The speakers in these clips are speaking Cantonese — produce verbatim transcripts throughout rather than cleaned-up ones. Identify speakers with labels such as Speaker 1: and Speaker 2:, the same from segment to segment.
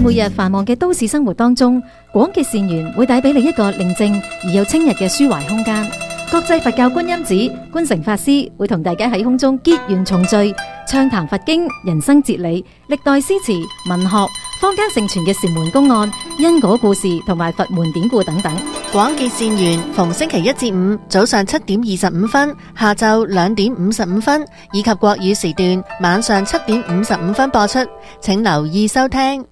Speaker 1: 喺每日繁忙嘅都市生活當中，廣結善緣會帶俾你一個寧靜而又清逸嘅抒懷空間。國際佛教觀音寺觀誠法師會同大家喺空中結緣重聚，暢談佛經、人生哲理、歷代詩詞、文學、坊間盛傳嘅禪門公案、因果故事同埋佛門典故等等。
Speaker 2: 廣結善緣逢星期一至五早上七點二十五分、下晝兩點五十五分，以及國語時段晚上七點五十五分播出，請留意收聽。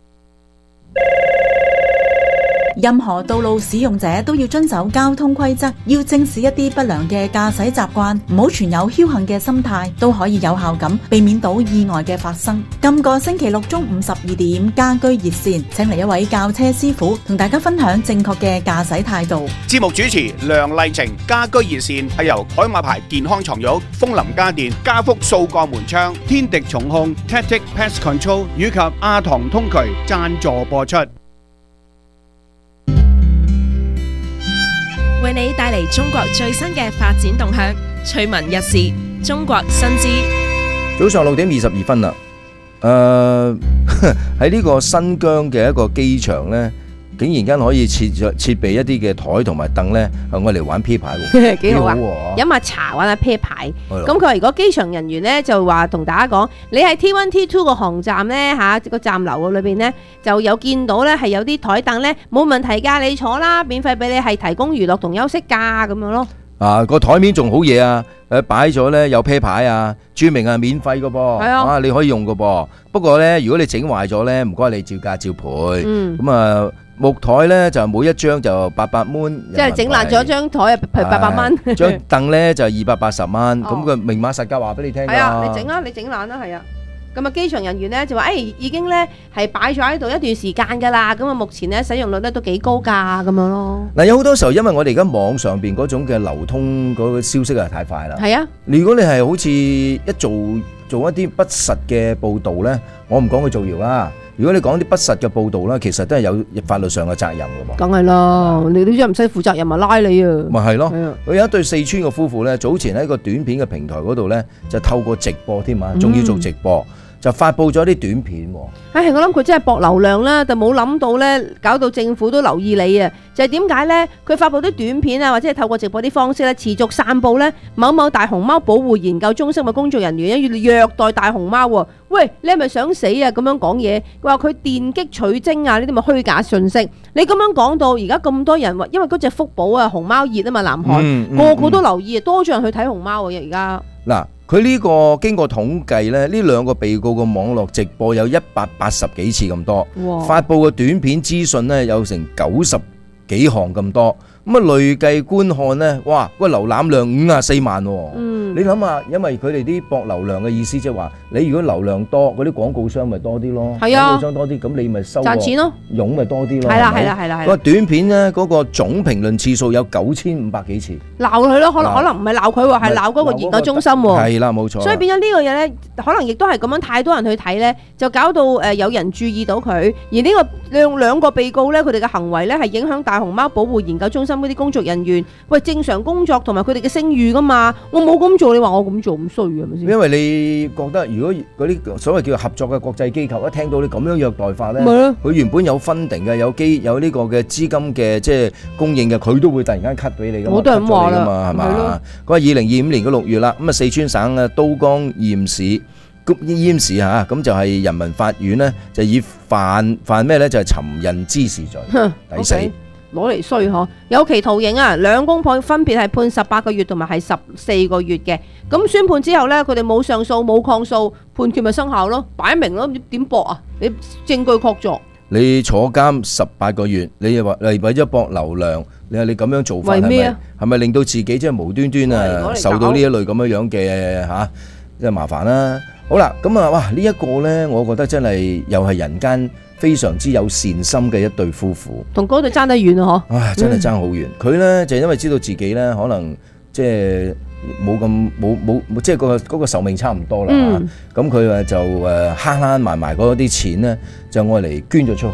Speaker 3: 任何道路使用者都要遵守交通規則，要正視一啲不良嘅駕駛習慣，唔好存有僥倖嘅心態，都可以有效咁避免到意外嘅發生。今個星期六中午十二點，家居熱線請嚟一位教車師傅同大家分享正確嘅駕駛態度。
Speaker 4: 節目主持梁麗晴，家居熱線係由海馬牌健康床褥、風林家電、加福掃鋼門窗、天敵重控、Tactic Pest Control 以及阿唐通渠贊助播出。
Speaker 5: 為你帶嚟中國最新嘅發展動向，趣聞日事，中國新知。
Speaker 6: 早上六點二十二分啦，誒喺呢個新疆嘅一個機場呢，竟然間可以設設備一啲嘅台同埋凳呢，係我嚟玩啤牌喎，
Speaker 7: 幾好啊！飲下茶玩下啤牌。咁佢話如果機場人員呢，就話同大家講，你喺 T 一 T 二個航站呢，嚇個站樓裏邊呢，就有見到呢係有啲台凳呢，冇問題㗎，你坐啦，免費俾你，係提供娛樂同休息㗎咁樣咯。
Speaker 6: 啊，個台面仲好嘢啊！誒擺咗呢有啤牌啊，註明係免費嘅噃，
Speaker 7: 係啊，
Speaker 6: 啊你可以用嘅噃。不過呢，如果你整壞咗呢，唔該你照價照賠。
Speaker 7: 嗯，
Speaker 6: 咁啊木台呢就每一張就八百蚊，
Speaker 7: 即係整爛咗張台啊，賠八百蚊。張
Speaker 6: 凳呢就二百八十蚊。咁佢明碼實價話俾你聽㗎。
Speaker 7: 係啊，你整啦，你整爛啦，係啊。咁啊，機場人員咧就話，誒、哎、已經咧係擺咗喺度一段時間㗎啦。咁啊，目前咧使用率咧都幾高㗎，咁樣咯。
Speaker 6: 嗱，有好多時候，因為我哋而家網上邊嗰種嘅流通嗰個消息係太快啦。
Speaker 7: 係啊，
Speaker 6: 如果你係好似一做做一啲不實嘅報導咧，我唔講佢造謠啦。如果你講啲不實嘅報導咧，其實都係有法律上嘅責任㗎喎。
Speaker 7: 梗係啦，你都唔使負責任咪拉你啊。咪
Speaker 6: 係咯。佢有一對四川嘅夫婦咧，早前喺個短片嘅平台嗰度咧，就透過直播添啊，仲要做直播。嗯就發佈咗啲短片喎。
Speaker 7: 唉，我諗佢真係博流量啦，但冇諗到咧，搞到政府都留意你啊！就係點解咧？佢發佈啲短片啊，或者係透過直播啲方式咧，持續散佈咧某某大熊貓保護研究中心嘅工作人員要虐待大熊貓喎。喂，你係咪想死啊？咁樣講嘢，佢話佢電擊取精啊，呢啲咪虛假信息。你咁樣講到而家咁多人話，因為嗰隻福寶啊，熊貓熱啊嘛，南韓、嗯嗯、個個都留意，多咗人去睇熊貓啊！而家
Speaker 6: 嗱。佢呢個經過統計咧，呢兩個被告嘅網絡直播有一百八十幾次咁多，發佈嘅短片資訊咧有成九十幾項咁多，咁啊累計觀看咧，哇，個瀏覽量五十四萬喎。嗯，你諗下，因為佢哋啲博流量嘅意思即係話，你如果流量多，嗰啲廣告商咪多啲咯，
Speaker 7: 係啊，
Speaker 6: 廣告商多啲，咁你咪收賺錢咯，傭咪多啲咯。
Speaker 7: 係啦係啦係啦係。
Speaker 6: 個短片咧嗰個總評論次數有九千五百幾次。
Speaker 7: 鬧佢咯，可能可能唔係鬧佢喎，係鬧嗰個研究中心喎。
Speaker 6: 係啦，冇錯。
Speaker 7: 所以變咗呢個嘢咧，可能亦都係咁樣，太多人去睇咧，就搞到誒有人注意到佢。而呢個兩兩個被告咧，佢哋嘅行為咧係影響大熊貓保護研究中心嗰啲工作人員，喂，正常工作同埋佢哋嘅聲譽噶嘛。我冇咁做，你話我咁做咁衰係咪先？
Speaker 6: 因為你覺得如果嗰啲所謂叫合作嘅國際機構一聽到你咁樣虐待法咧，佢原本有分定嘅，有機有呢個嘅資金嘅即係供應嘅，佢都會突然間 cut 俾你噶嘛。我都係咁話啦，係嘛？佢話二零二五年嘅六月啦，咁啊四川省嘅都江堰市堰市嚇，咁就係人民法院呢，就以犯犯咩咧？就係尋釁滋事罪，抵死。
Speaker 7: 攞嚟衰嗬，有期徒刑啊！兩公婆分別係判十八個月同埋係十四個月嘅。咁宣判之後呢，佢哋冇上訴冇抗訴，判決咪生效咯，擺明咯，點駁啊？你證據確鑿。
Speaker 6: 你坐監十八個月，你又話嚟為咗博流量，你話你咁樣做法係咪係咪令到自己即係無端端啊受到呢一類咁樣樣嘅嚇，即係麻煩啦。好啦，咁啊哇呢一個呢，我覺得真係又係人間非常之有善心嘅一對夫婦，
Speaker 7: 同嗰對爭得遠啊！嗬，
Speaker 6: 唉，真係爭好遠。佢呢就因為知道自己呢可能即係冇咁冇冇即係個嗰個壽命差唔多啦，咁佢啊就誒慳慳埋埋嗰啲錢呢，就愛嚟捐咗出去。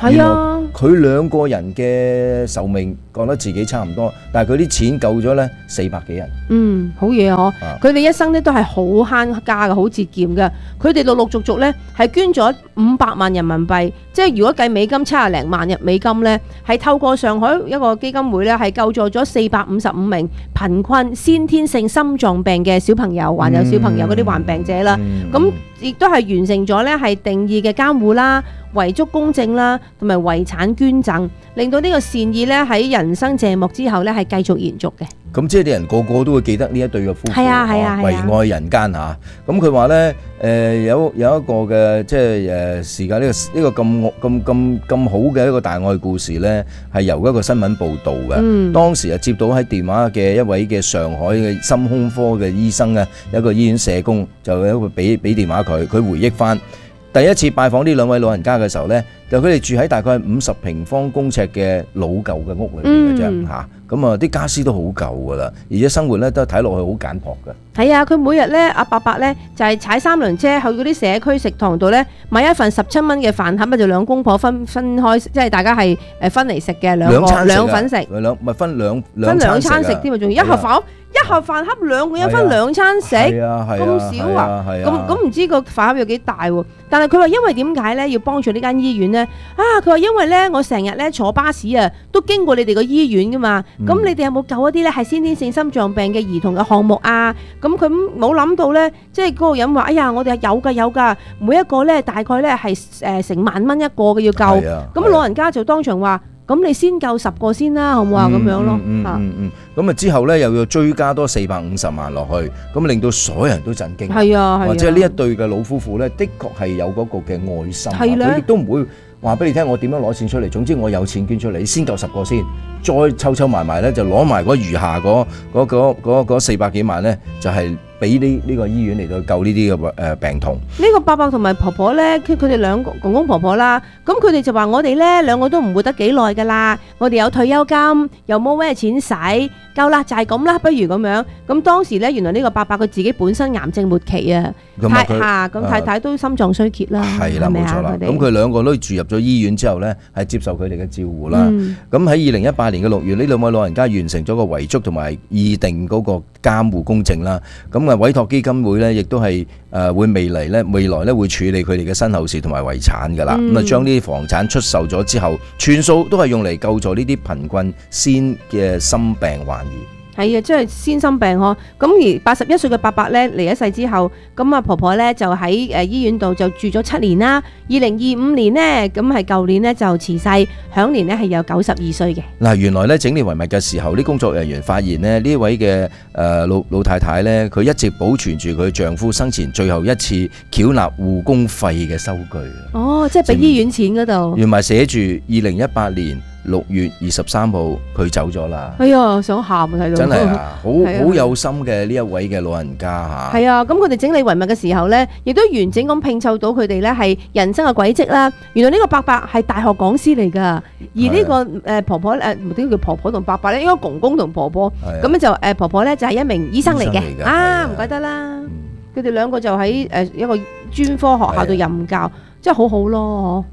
Speaker 7: 係啊，
Speaker 6: 佢兩個人嘅壽命覺得自己差唔多，但係佢啲錢救咗咧四百幾人。
Speaker 7: 嗯，好嘢嗬！佢哋、啊、一生咧都係好慳家嘅，好節儉嘅。佢哋陸陸續續咧係捐咗五百萬人民幣，即係如果計美金七十零萬日美金咧，係透過上海一個基金會咧係救助咗四百五十五名貧困先天性心臟病嘅小朋友，還有小朋友嗰啲患病者啦。咁亦都係完成咗咧係定義嘅監護啦、遺囑公證啦，同埋遺產捐贈，令到呢個善意咧喺人生謝幕之後咧係繼續延續嘅。
Speaker 6: 咁即係啲人個個都會記得呢一對嘅夫婦，
Speaker 7: 係啊係啊，
Speaker 6: 為愛人間嚇。咁佢話咧，誒有有一個嘅即係誒時間呢個呢個咁咁咁咁好嘅一個大愛故事咧，係由一個新聞報導嘅。嗯、當時啊接到喺電話嘅一位嘅上海嘅心胸科嘅醫生啊，有一個醫院社工就有一個俾俾電話佢，佢回憶翻第一次拜訪呢兩位老人家嘅時候咧，就佢哋住喺大概五十平方公尺嘅老舊嘅屋裏邊嘅啫嚇。咁啊啲家私都好舊噶啦，而且生活咧都睇落去好簡樸嘅。
Speaker 7: 係啊，佢每日咧阿伯伯咧就係踩三輪車去嗰啲社區食堂度咧買一份十七蚊嘅飯盒，就兩公婆分分開，即係大家係誒分嚟食嘅兩個兩份食，
Speaker 6: 兩咪分兩
Speaker 7: 分兩餐食添啊，仲要一盒飯盒一盒飯盒兩個人分兩餐食，咁少啊？咁咁唔知個飯盒有幾大喎？但係佢話因為點解咧要幫助呢間醫院咧？啊，佢話因為咧我成日咧坐巴士啊，都經過你哋個醫院噶嘛。咁、嗯、你哋有冇救一啲咧係先天性心臟病嘅兒童嘅項目啊？咁佢冇諗到咧，即係嗰個人話：哎呀，我哋係有㗎有㗎，每一個咧大概咧係誒成萬蚊一個嘅要救。咁、啊、老人家就當場話：咁你先救十個先啦，好唔好啊？咁樣咯。
Speaker 6: 嗯嗯嗯。咁啊之後咧又要追加多四百五十萬落去，咁令到所有人都震驚。係啊係啊。或者呢一對嘅老夫婦咧，的確係有嗰個嘅愛心。係啦。佢亦都唔會話俾你聽，我點樣攞錢出嚟？總之我有錢捐出嚟，你先救十個先，再湊湊埋埋咧就攞埋嗰餘下嗰嗰嗰嗰嗰四百幾萬咧，就係俾呢呢個醫院嚟到救呢啲嘅誒病童。呢個伯伯同埋婆婆咧，佢佢哋兩個公公婆婆啦，咁佢哋就話我哋咧兩個都唔活得幾耐噶啦，我哋有退休金，又冇咩錢使，夠啦就係咁啦，不如咁樣。咁當時咧，原來呢個伯伯佢自己本身癌症末期啊，太嚇咁太太都心臟衰竭啦，係啦冇錯啦。咁佢兩個都住入咗醫院之後咧，係接受佢哋嘅照顧啦。咁喺二零一八年嘅六月，呢兩位老人家完成咗個遺囑同埋擬定嗰個監護公證啦。咁啊委託基金會咧，亦都係誒會未來咧未來咧會處理佢哋嘅身後事同埋遺產噶啦。咁啊將呢啲房產出售咗之後，全數都係用嚟救助呢啲貧困先嘅心病患兒。係啊，即係先心病呵。咁而八十一歲嘅伯伯咧離咗世之後，咁啊婆婆咧就喺誒醫院度就住咗七年啦。二零二五年呢，咁係舊年呢就辭世，享年呢係有九十二歲嘅。嗱，原來咧整理遺物嘅時候，啲工作人員發現咧呢位嘅誒老老太太咧，佢一直保存住佢丈夫生前最後一次繳納護工費嘅收據。哦，即係俾醫院錢嗰度。原來寫住二零一八年六月二十三號佢走咗啦。哎呀，想喊啊！睇到真係啊，好好有心嘅呢一位嘅老人家嚇。係啊，咁佢哋整理遺物嘅時候咧，亦都完整咁拼湊到佢哋咧係人生嘅軌跡啦。原來呢個伯伯係大學講師嚟㗎，而呢個誒婆婆誒唔點叫婆婆同伯伯咧，應該公公同婆婆。咁咧就誒婆婆咧就係一名醫生嚟嘅。啊，唔怪得啦，佢哋兩個就喺誒一個專科學校度任教，真係好好咯。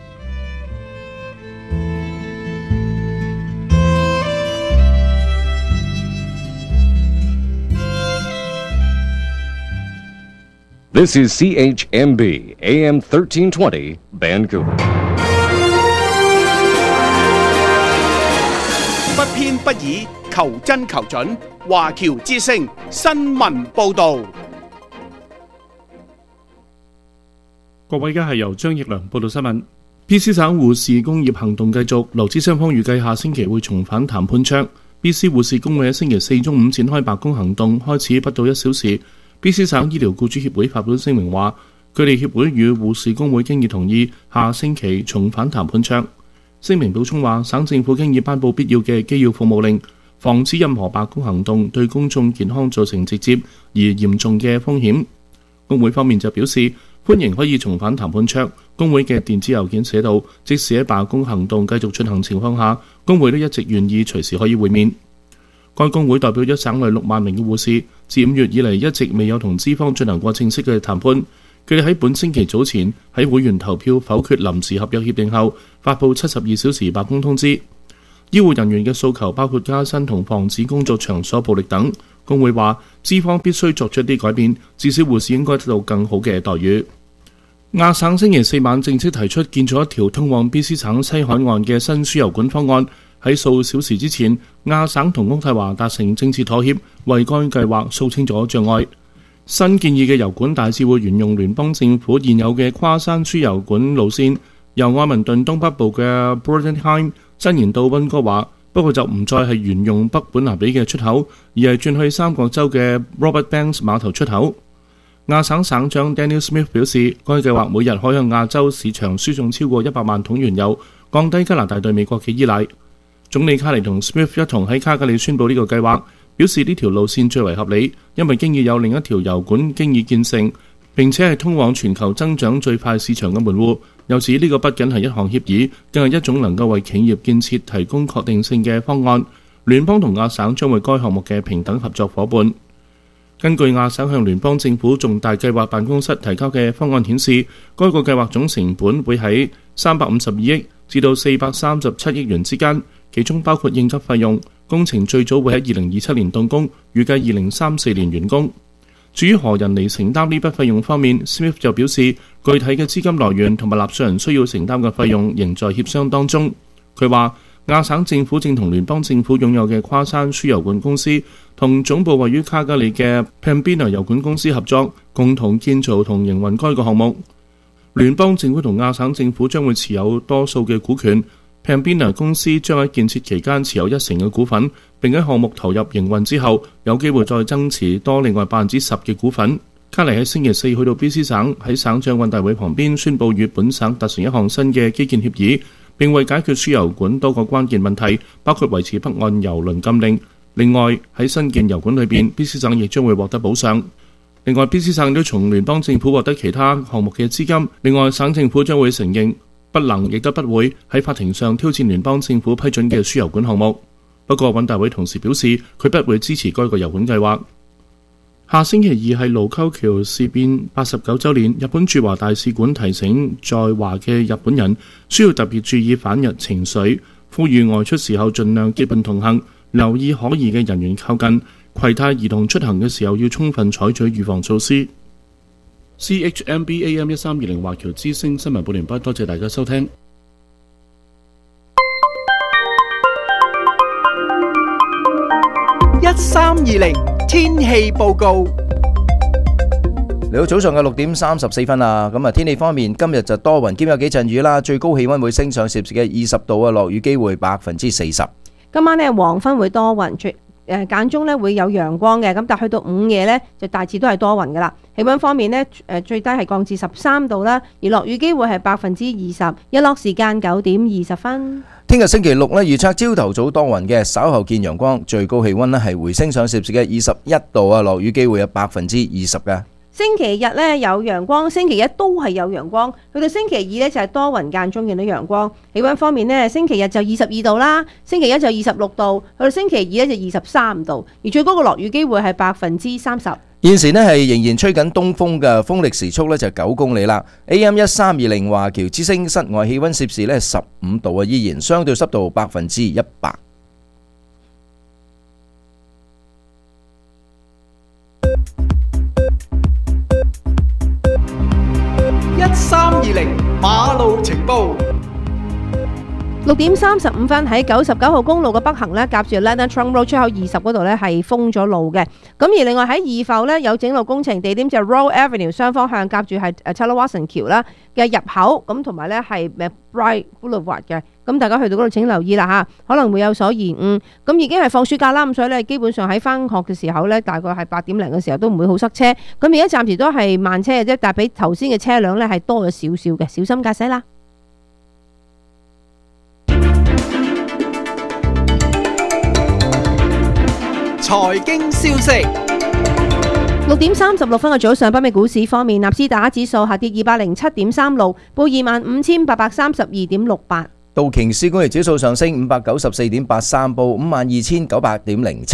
Speaker 8: This is C H M B A M thirteen twenty Vancouver。
Speaker 4: 不偏不倚，求真求準，華僑之聲新聞報導。
Speaker 9: 各位，而家係由張奕良報道新聞。B C 省護士工業行動繼續，勞資雙方預計下星期會重返談判桌。B C 護士工會喺星期四中午展開罷工行動，開始不到一小時。B C 省醫療僱主協會發表聲明話，佢哋協會與護士工會經已同意下星期重返談判桌。聲明補充話，省政府經已頒布必要嘅機要服務令，防止任何罷工行動對公眾健康造成直接而嚴重嘅風險。工會方面就表示歡迎可以重返談判桌。工會嘅電子郵件寫道，即使喺罷工行動繼續進行情況下，工會都一直願意隨時可以會面。該工會代表咗省內六萬名嘅護士，自五月以嚟一直未有同資方進行過正式嘅談判。 佢哋喺本星期早前喺會員投票否決臨時合約協定後，發布七十二小時罷工通知。醫護人員嘅訴求包括加薪同防止工作場所暴力等。工會話資方必須作出一啲改變，至少護士應該得到更好嘅待遇。亞省星期四晚正式提出建造一條通往 B C 省西海岸嘅新輸油管方案。喺數小時之前，亞省同渥太華達成政治妥協，為該計劃掃清咗障礙。新建議嘅油管大致會沿用聯邦政府現有嘅跨山輸油管路線，由愛民頓東北部嘅 Bordenheim 伸延到溫哥華，不過就唔再係沿用北本拿比嘅出口，而係轉去三角洲嘅 Robert Banks 碼頭出口。亞省省長 Daniel Smith 表示，該計劃每日可向亞洲市場輸送超過一百萬桶原油，降低加拿大對美國嘅依賴。總理卡尼同 Smith 一同喺卡加里宣佈呢個計劃，表示呢條路線最為合理，因為經已有另一條油管經已建成，並且係通往全球增長最快市場嘅門戶。由此呢個不僅係一項協議，更係一種能夠為企業建設提供確定性嘅方案。聯邦同亞省將為該項目嘅平等合作夥伴。根據亞省向聯邦政府重大計劃辦公室提交嘅方案顯示，該個計劃總成本會喺三百五十二億至到四百三十七億元之間，其中包括應急費用。工程最早會喺二零二七年動工，預計二零三四年完工。至於何人嚟承擔呢筆費用方面 ，Smith 就表示，具體嘅資金來源同埋納稅人需要承擔嘅費用仍在協商當中。佢話亞省政府正同聯邦政府擁有嘅跨山輸油管公司同總部位於卡加里嘅 Pembina 油管公司合作，共同建造同營運該個項目。聯邦政府同亞省政府將會持有多數嘅股權。Pembina 公司將喺建設期間持有一成嘅股份，並喺項目投入營運之後有機會再增持多另外百分之十嘅股份。卡尼喺星期四去到 B C 省，喺省長運大會旁邊宣佈與本省達成一項新嘅基建協議，並為解決輸油管多個關鍵問題，包括維持北岸油輪禁令。另外喺新建油管裏邊 ，B C 省亦將會獲得補償。另外 B C 省都從聯邦政府獲得其他項目嘅資金。另外省政府將會承認不能亦都不會喺法庭上挑戰聯邦政府批准嘅輸油管項目。不過穩大會同時表示，佢不會支持該個油管計劃。下星期二係盧溝橋事變八十九週年，日本駐華大使館提醒在華嘅日本人需要特別注意反日情緒，呼籲外出時候盡量結伴同行，留意可疑嘅人員靠近，攜帶兒童出行嘅時候要充分採取預防措施。C H M B A M 一三二零華僑之聲新聞報完畢，多謝大家收聽。
Speaker 10: 一三二零天氣報告。
Speaker 6: 嚟到早上嘅六點三十四分啊，咁啊天氣方面，今日就多雲兼有幾陣雨啦，最高氣溫會升上攝氏嘅二十度啊，落雨機會百分之四十。
Speaker 7: 今晚呢，黃昏會多雲，最誒間中咧會有陽光嘅，咁但去到午夜呢，就大致都係多雲噶啦。氣溫方面呢，誒最低係降至十三度啦，而落雨機會係百分之二十，日落時間九點二十分。
Speaker 6: 聽日星期六呢，預測朝頭早多雲嘅，稍後見陽光，最高氣溫呢係回升上攝氏嘅二十一度啊，落雨機會有百分之二十嘅。
Speaker 7: 星期日呢有陽光，星期一都係有陽光，去到星期二呢就係多雲間中見到陽光。氣溫方面呢，星期日就二十二度啦，星期一就二十六度，去到星期二呢就二十三度，而最高嘅落雨機會係百分之三十。
Speaker 6: 現時呢係仍然吹緊東風嘅，風力時速呢就九公里啦。A M 一三二零華僑之聲室外氣溫攝氏呢十五度啊，依然相對濕度百分之一百。
Speaker 10: 一三二零馬路情報。
Speaker 7: 六點三十五分喺九十九號公路嘅北行呢，夾住 Leonard Trunk Road 出口二十嗰度呢係封咗路嘅。咁而另外喺二埠呢，有整路工程，地點就係 Royal Avenue 雙方向夾住係 Taylor Watson 橋啦嘅入口，咁同埋呢係 Bright Boulevard 嘅。咁大家去到嗰度請留意啦嚇，可能會有所延誤。咁已經係放暑假啦，咁所以呢基本上喺返學嘅時候呢，大概係八點零嘅時候都唔會好塞車。咁而家暫時都係慢車嘅啫，但係比頭先嘅車輛呢係多咗少少嘅，小心駕駛啦。
Speaker 10: 財經消息。
Speaker 7: 六點三十六分嘅早上，北美股市方面，納斯達克指數下跌二百零七點三六，報二萬五千八百三十二點六八。
Speaker 6: 道瓊斯工業指數上升五百九十四點八三，報五萬二千九百點零七。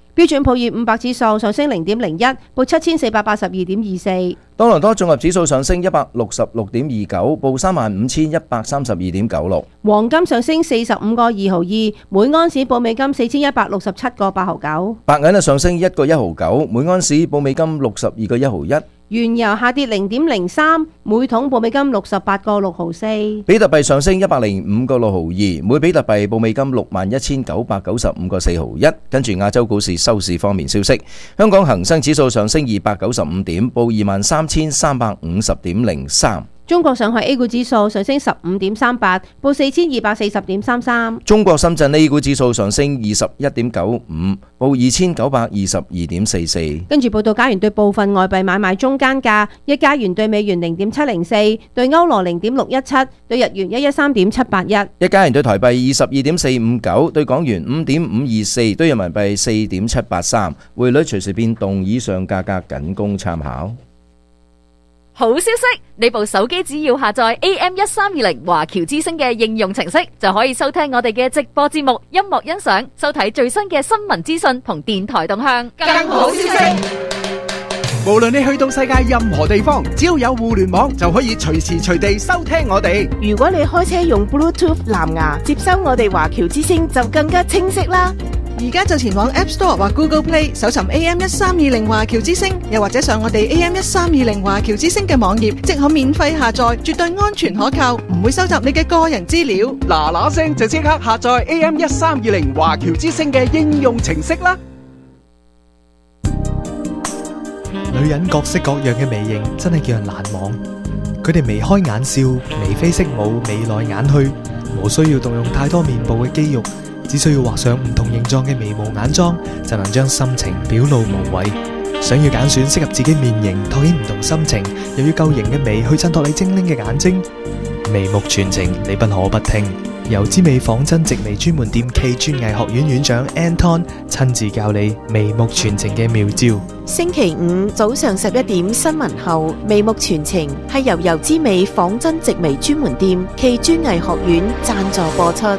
Speaker 7: 標準普爾五百指數上升零點零一，報七千四百八十二點二四。
Speaker 6: 多倫多綜合指數上升一百六十六點二九，報三萬五千一百三十二點九六。
Speaker 7: 黃金上升四十五個二毫二，每盎司報美金四千一百六十七個八毫九。
Speaker 6: 白銀啊上升一個一毫九，每盎司報美金六十二個一毫一。
Speaker 7: 原油下跌零點零三，每桶報美金六十八個六毫四。
Speaker 6: 比特幣上升一百零五個六毫二，每比特幣報美金六萬一千九百九十五個四毫一。跟住亞洲股市收市方面消息，香港恒生指數上升二百九十五點，報二萬三千三百五十點零三。
Speaker 7: 中國上海 A 股指數上升十五點三八，報四千二百四十點三三。
Speaker 6: 中國深圳 A 股指數上升二十一點九五，報二千九百二十二點四四。
Speaker 7: 跟住報道，加元對部分外幣買賣中間價：一加元對美元零點七零四，對歐羅零點六一七，對日元一一三點七八一。
Speaker 6: 一加元對台幣二十二點四五九，對港元五點五二四，對人民幣四點七八三。匯率隨時變動，以上價格僅供參考。
Speaker 11: 好消息！你部手機只要下載 A M 一三二零華僑之聲嘅應用程式，就可以收聽我哋嘅直播節目、音樂欣賞、收睇最新嘅新聞資訊同電台動向。更好消息！
Speaker 10: 無論你去到世界任何地方，只要有互聯網，就可以隨時隨地收聽我哋。
Speaker 12: 如果你開車用 Bluetooth 藍牙接收我哋華僑之聲，就更加清晰啦。
Speaker 13: 而家就前往 App Store 或 Google Play 搜尋 A M 一三二零華僑之聲，又或者上我哋 A M 一三二零華僑之聲嘅網頁，即可免費下載，絕對安全可靠，唔會收集你嘅個人資料。
Speaker 10: 嗱嗱聲就即刻下載 A M 一三二零華僑之聲嘅應用程式啦！
Speaker 14: 女人各式各樣嘅眉形真係叫人難忘，佢哋眉開眼笑、眉飛色舞、眉來眼去，無需要動用太多面部嘅肌肉。只需要畫上唔同形狀嘅眉毛眼妝，就能將心情表露無遺。想要揀選適合自己面型，托起唔同心情，又要夠型嘅眉去襯托你精靈嘅眼睛，眉目傳情，你不可不聽。由之美仿真直眉專門店暨專藝學院院長 Anton 親自教你眉目傳情嘅妙招。
Speaker 12: 星期五早上十一點新聞後，眉目傳情係由由之美仿真直眉專門店暨專藝學院贊助播出。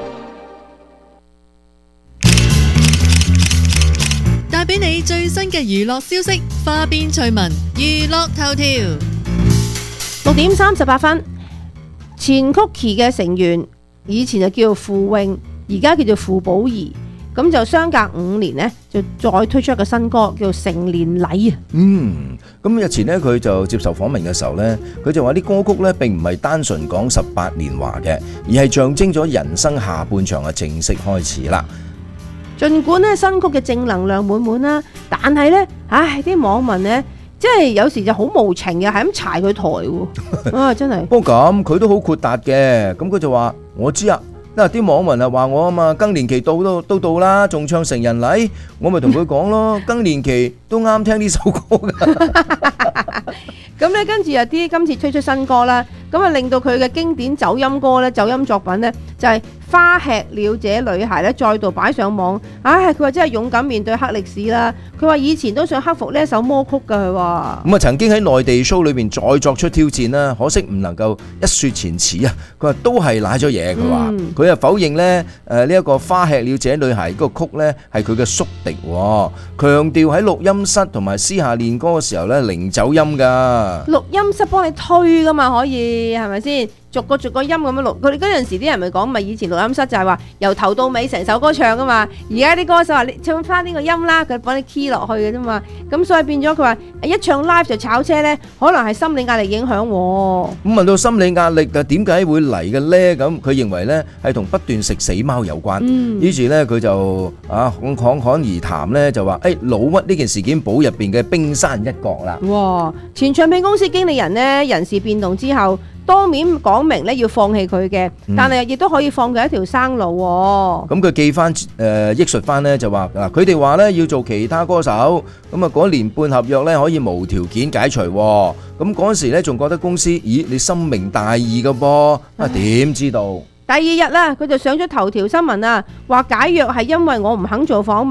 Speaker 15: 帶俾你最新嘅娛樂消息，花邊趣聞，娛樂頭條。
Speaker 7: 六點三十八分，前 Cookie 嘅成員以前就叫傅穎，而家叫做傅寶儀，咁就相隔五年呢，就再推出一個新歌，叫做《成年禮》啊。
Speaker 6: 嗯，咁日前呢，佢就接受訪問嘅時候呢，佢就話啲歌曲呢並唔係單純講十八年華嘅，而係象徵咗人生下半場嘅正式開始啦。
Speaker 7: 儘管咧新曲嘅正能量滿滿啦，但係咧，唉，啲網民咧，即係有時就好無情嘅，係咁柴佢台喎，啊，真係。
Speaker 6: 不過咁佢都好豁達嘅，咁佢就話：我知啊，因為啲網民啊話我啊嘛，更年期到都都到啦，仲唱成人禮，我咪同佢講咯，更年期都啱聽呢首歌㗎。
Speaker 7: 咁咧，跟住有啲今次推出新歌啦，咁啊令到佢嘅經典走音歌咧、走音作品咧，就係、是《花吃了這女孩》咧，再度擺上網。唉，佢話真係勇敢面對黑歷史啦。佢話以前都想克服呢一首魔曲㗎，佢話。
Speaker 6: 咁啊，曾經喺內地 show 裏邊再作出挑戰啦，可惜唔能夠一雪前恥啊！佢話都係賴咗嘢，佢話佢啊否認咧誒呢一個《花吃了這女孩》嗰個曲咧係佢嘅宿敵，強調喺錄音室同埋私下練歌嘅時候咧零走音㗎。
Speaker 7: 錄音室幫你推噶嘛，可以係咪先？逐個逐個音咁樣錄。佢哋嗰陣時啲人咪講，咪以前錄音室就係話由頭到尾成首歌唱噶嘛。而家啲歌手話你唱翻呢個音啦，佢幫你 key 落去嘅啫嘛。咁所以變咗佢話一唱 live 就炒車咧，可能係心理壓力影響。咁
Speaker 6: 問到心理壓力啊，點解會嚟嘅咧？咁佢認為咧係同不斷食死貓有關。嗯、於是咧佢就啊侃侃而談咧，就話誒老屈呢件事件簿入邊嘅冰山一角啦。
Speaker 7: 哇！前唱片公司經理人咧人事變動之後，當面講明咧要放棄佢嘅，但係亦都可以放佢一條生路。咁
Speaker 6: 佢記翻誒憶述翻咧就話嗱，佢哋話咧要做其他歌手，咁啊嗰年半合約咧可以無條件解除。咁嗰時咧仲覺得公司，咦你深明大義㗎噃，啊點知道？第
Speaker 7: 二日啦，佢就上咗頭條新聞啦，話解約係因為我唔肯做訪問，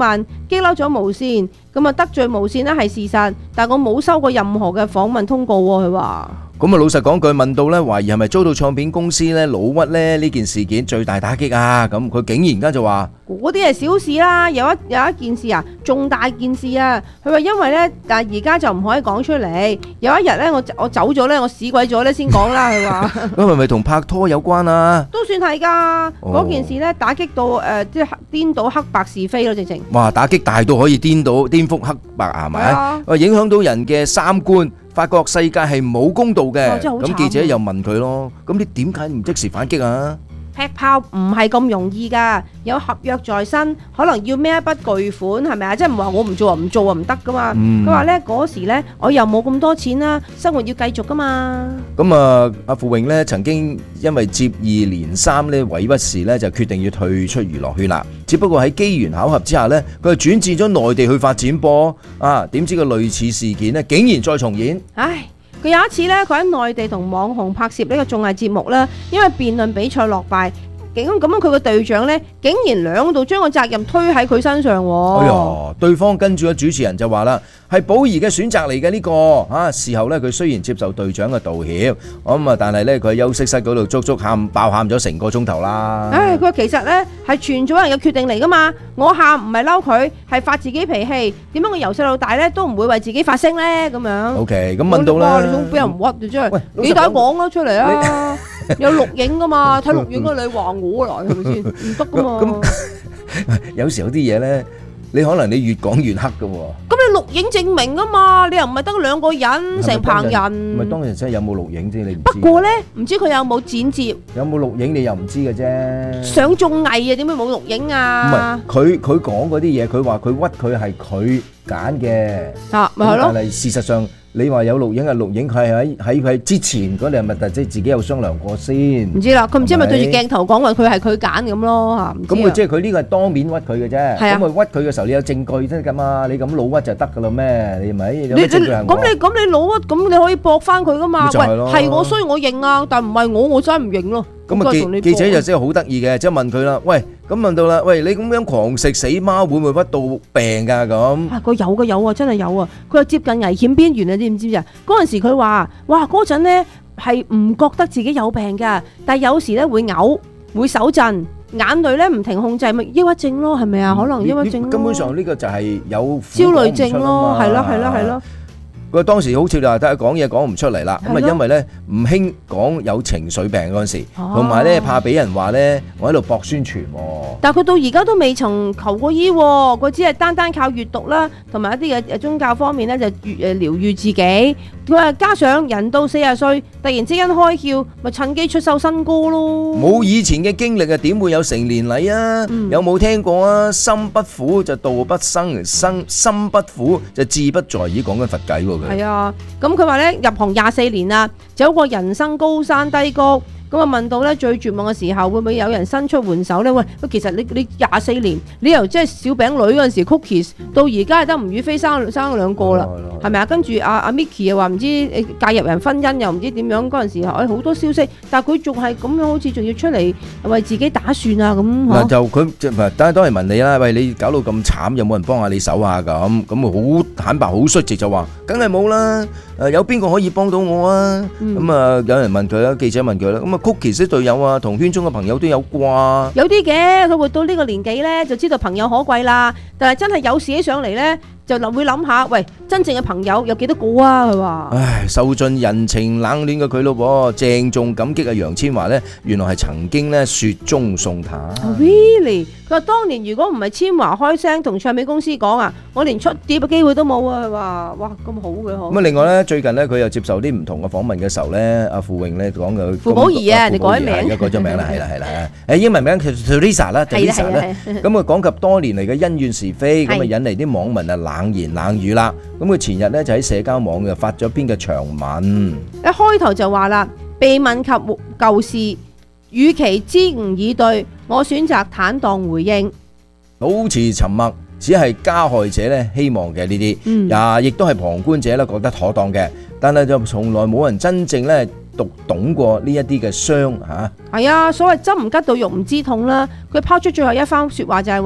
Speaker 7: 激嬲咗無線，咁啊得罪無線呢係事實，但我冇收過任何嘅訪問通告喎。佢話。
Speaker 6: 咁啊，老實講句，問到咧，懷疑係咪遭到唱片公司咧老屈咧呢件事件最大打擊啊？咁佢竟然間就話
Speaker 7: 嗰啲係小事啦，有一有一件事啊，重大件事啊。佢話因為咧，但係而家就唔可以講出嚟。有一日咧，我我走咗咧，我死鬼咗咧先講啦。佢話
Speaker 6: 咁係咪同拍拖有關啊？
Speaker 7: 都算係㗎。嗰件事咧打擊到誒，即係顛倒黑白是非咯，直情。
Speaker 6: 哇！打擊大到可以顛倒顛覆黑白啊？係咪？哇！影響到人嘅三觀。發覺世界係冇公道嘅，咁記者又問佢咯，咁你點解唔即時反擊啊？
Speaker 7: 劈炮唔係咁容易㗎，有合約在身，可能要孭一筆巨款，係咪啊？即係唔話我唔做啊，唔做啊唔得㗎嘛。佢話咧嗰時咧，我又冇咁多錢啦，生活要繼續㗎嘛。咁啊，阿傅穎咧曾經因為接二連三咧委屈事咧，就決定要退出娛樂圈啦。只不過喺機緣巧合之下咧，佢就轉戰咗內地去發展噃。啊，點知個類似事件咧，竟然再重演。唉！佢有一次咧，佢喺內地同網紅拍攝呢個綜藝節目啦，因為辯論比賽落敗，竟咁樣佢個隊長咧，竟然兩度將個責任推喺佢身上。哎呀，對方跟住個主持人就話啦，係寶儀嘅選擇嚟嘅呢個啊。事後咧，佢雖然接受隊長嘅道歉，咁啊，但係咧佢喺休息室嗰度足足喊爆喊咗成個鐘頭啦。唉，佢話其實咧係全組人嘅決定嚟噶嘛，我喊唔係嬲佢，係發自己脾氣。點解我由細到大咧都唔會為自己發聲咧？咁樣。O K，咁問到啦，你想俾人屈就真係，你大講啦出嚟啊！有錄影噶嘛，睇錄影啊！你話我嚟係咪先？唔得噶嘛。咁有時有啲嘢咧，你可能你越講越黑噶喎。咁你錄影證明啊嘛，你又唔係得兩個人，成棚人。唔係當日真係有冇錄影啫？你唔知。不過咧，唔知佢有冇剪接。有冇錄影你又唔知嘅啫。上綜藝啊，點解冇錄影啊？唔係，佢佢講嗰啲嘢，佢話佢屈佢係佢揀嘅。啊，咪係咯。但係事實上。你話有錄影啊？錄影佢係喺喺佢之前嗰啲係咪即係自己有商量過先？唔知啦，佢唔知係咪對住鏡頭講話佢係佢揀咁咯嚇？咁佢即係佢呢個係當面屈佢嘅啫。咁佢屈佢嘅時候，你有證據先㗎嘛？你咁老屈就得㗎啦咩？你咪有咩證據係我？咁你咁你老屈，咁你可以駁翻佢㗎嘛？喂，係我衰我認啊，但唔係我，我真係唔認咯。咁啊記記者就真係好得意嘅，即係問佢啦，喂，咁問到啦，喂，你咁樣狂食死貓會唔會屈到病㗎咁？啊，佢有嘅有啊，真係有啊，佢係接近危險邊緣啊，知唔知啊？嗰陣時佢話，哇，嗰陣咧係唔覺得自己有病㗎，但係有時咧會嘔，會手震，眼淚咧唔停控制，咪抑鬱症咯，係咪啊？可能抑鬱症咯。根本上呢個就係有焦慮症咯，係咯係咯係咯。佢當時好似就係得講嘢講唔出嚟啦，咁啊因為咧唔興講有情緒病嗰陣時，同埋咧怕俾人話咧我喺度搏宣傳。但係佢到而家都未曾求過醫，佢只係單單靠閱讀啦，同埋一啲嘅宗教方面咧就誒療愈自己。佢話加上人到四十歲，突然之間開竅，咪趁機出首新歌咯。冇以前嘅經歷啊，點會有成年禮啊？有冇聽過啊？心不苦就道不生，生心不苦就志不在。已講緊佛偈喎。係啊，咁佢話咧入行廿四年啦，走過人生高山低谷，咁啊問到咧最絕望嘅時候，會唔會有人伸出援手咧？喂，其實你你廿四年，你由即係小餅女嗰陣時 Cookies 到而家係得吳雨霏生生咗兩個啦，係咪啊？跟住阿阿 Micky 又話唔知介入人婚姻又唔知點樣，嗰陣時候誒好多消息，但係佢仲係咁樣，好似仲要出嚟為自己打算啊咁。嗱就佢即係當然當然問你啦，喂，你搞到咁慘，有冇人幫下你手啊？咁咁好坦白好率直就話，梗係冇啦。誒有邊個可以幫到我啊？咁啊有人問佢啦，記者問佢啦，咁啊 Cookies 啲隊友啊，同圈中嘅朋友都有啩。有啲嘅，佢活到呢個年紀咧，就知道朋友可貴啦。但係真係有事起上嚟咧，就諗會諗下，喂，真正嘅朋友有幾多個啊？佢話，唉，受盡人情冷暖嘅佢咯噃，鄭重感激啊楊千嬅咧，原來係曾經咧雪中送炭。Really？佢話當年如果唔係千嬅開聲同唱片公司講啊，我連出碟嘅機會都冇啊！佢話，哇，咁好嘅嗬。咁啊，另外咧，最近咧佢又接受啲唔同嘅訪問嘅時候咧，阿傅穎咧講佢傅寶儀啊，你改名，而家改咗名啦，係啦係啦，誒英文名叫 Teresa 啦 ，Teresa 咧，咁佢講及多年嚟嘅恩怨是非，咁啊引嚟啲網民啊冷言冷語啦。咁佢前日咧就喺社交網就發咗篇嘅長文，一開頭就話啦，被問及舊事，與其支吾以對，我選擇坦蕩回應，保持沉默，只係加害者咧希望嘅呢啲，啊，亦都係旁觀者咧覺得妥當嘅，但係就從來冇人真正咧讀懂過呢一啲嘅傷嚇。係啊，所謂針唔吉到肉唔知痛啦。佢拋出最後一番説話就係話，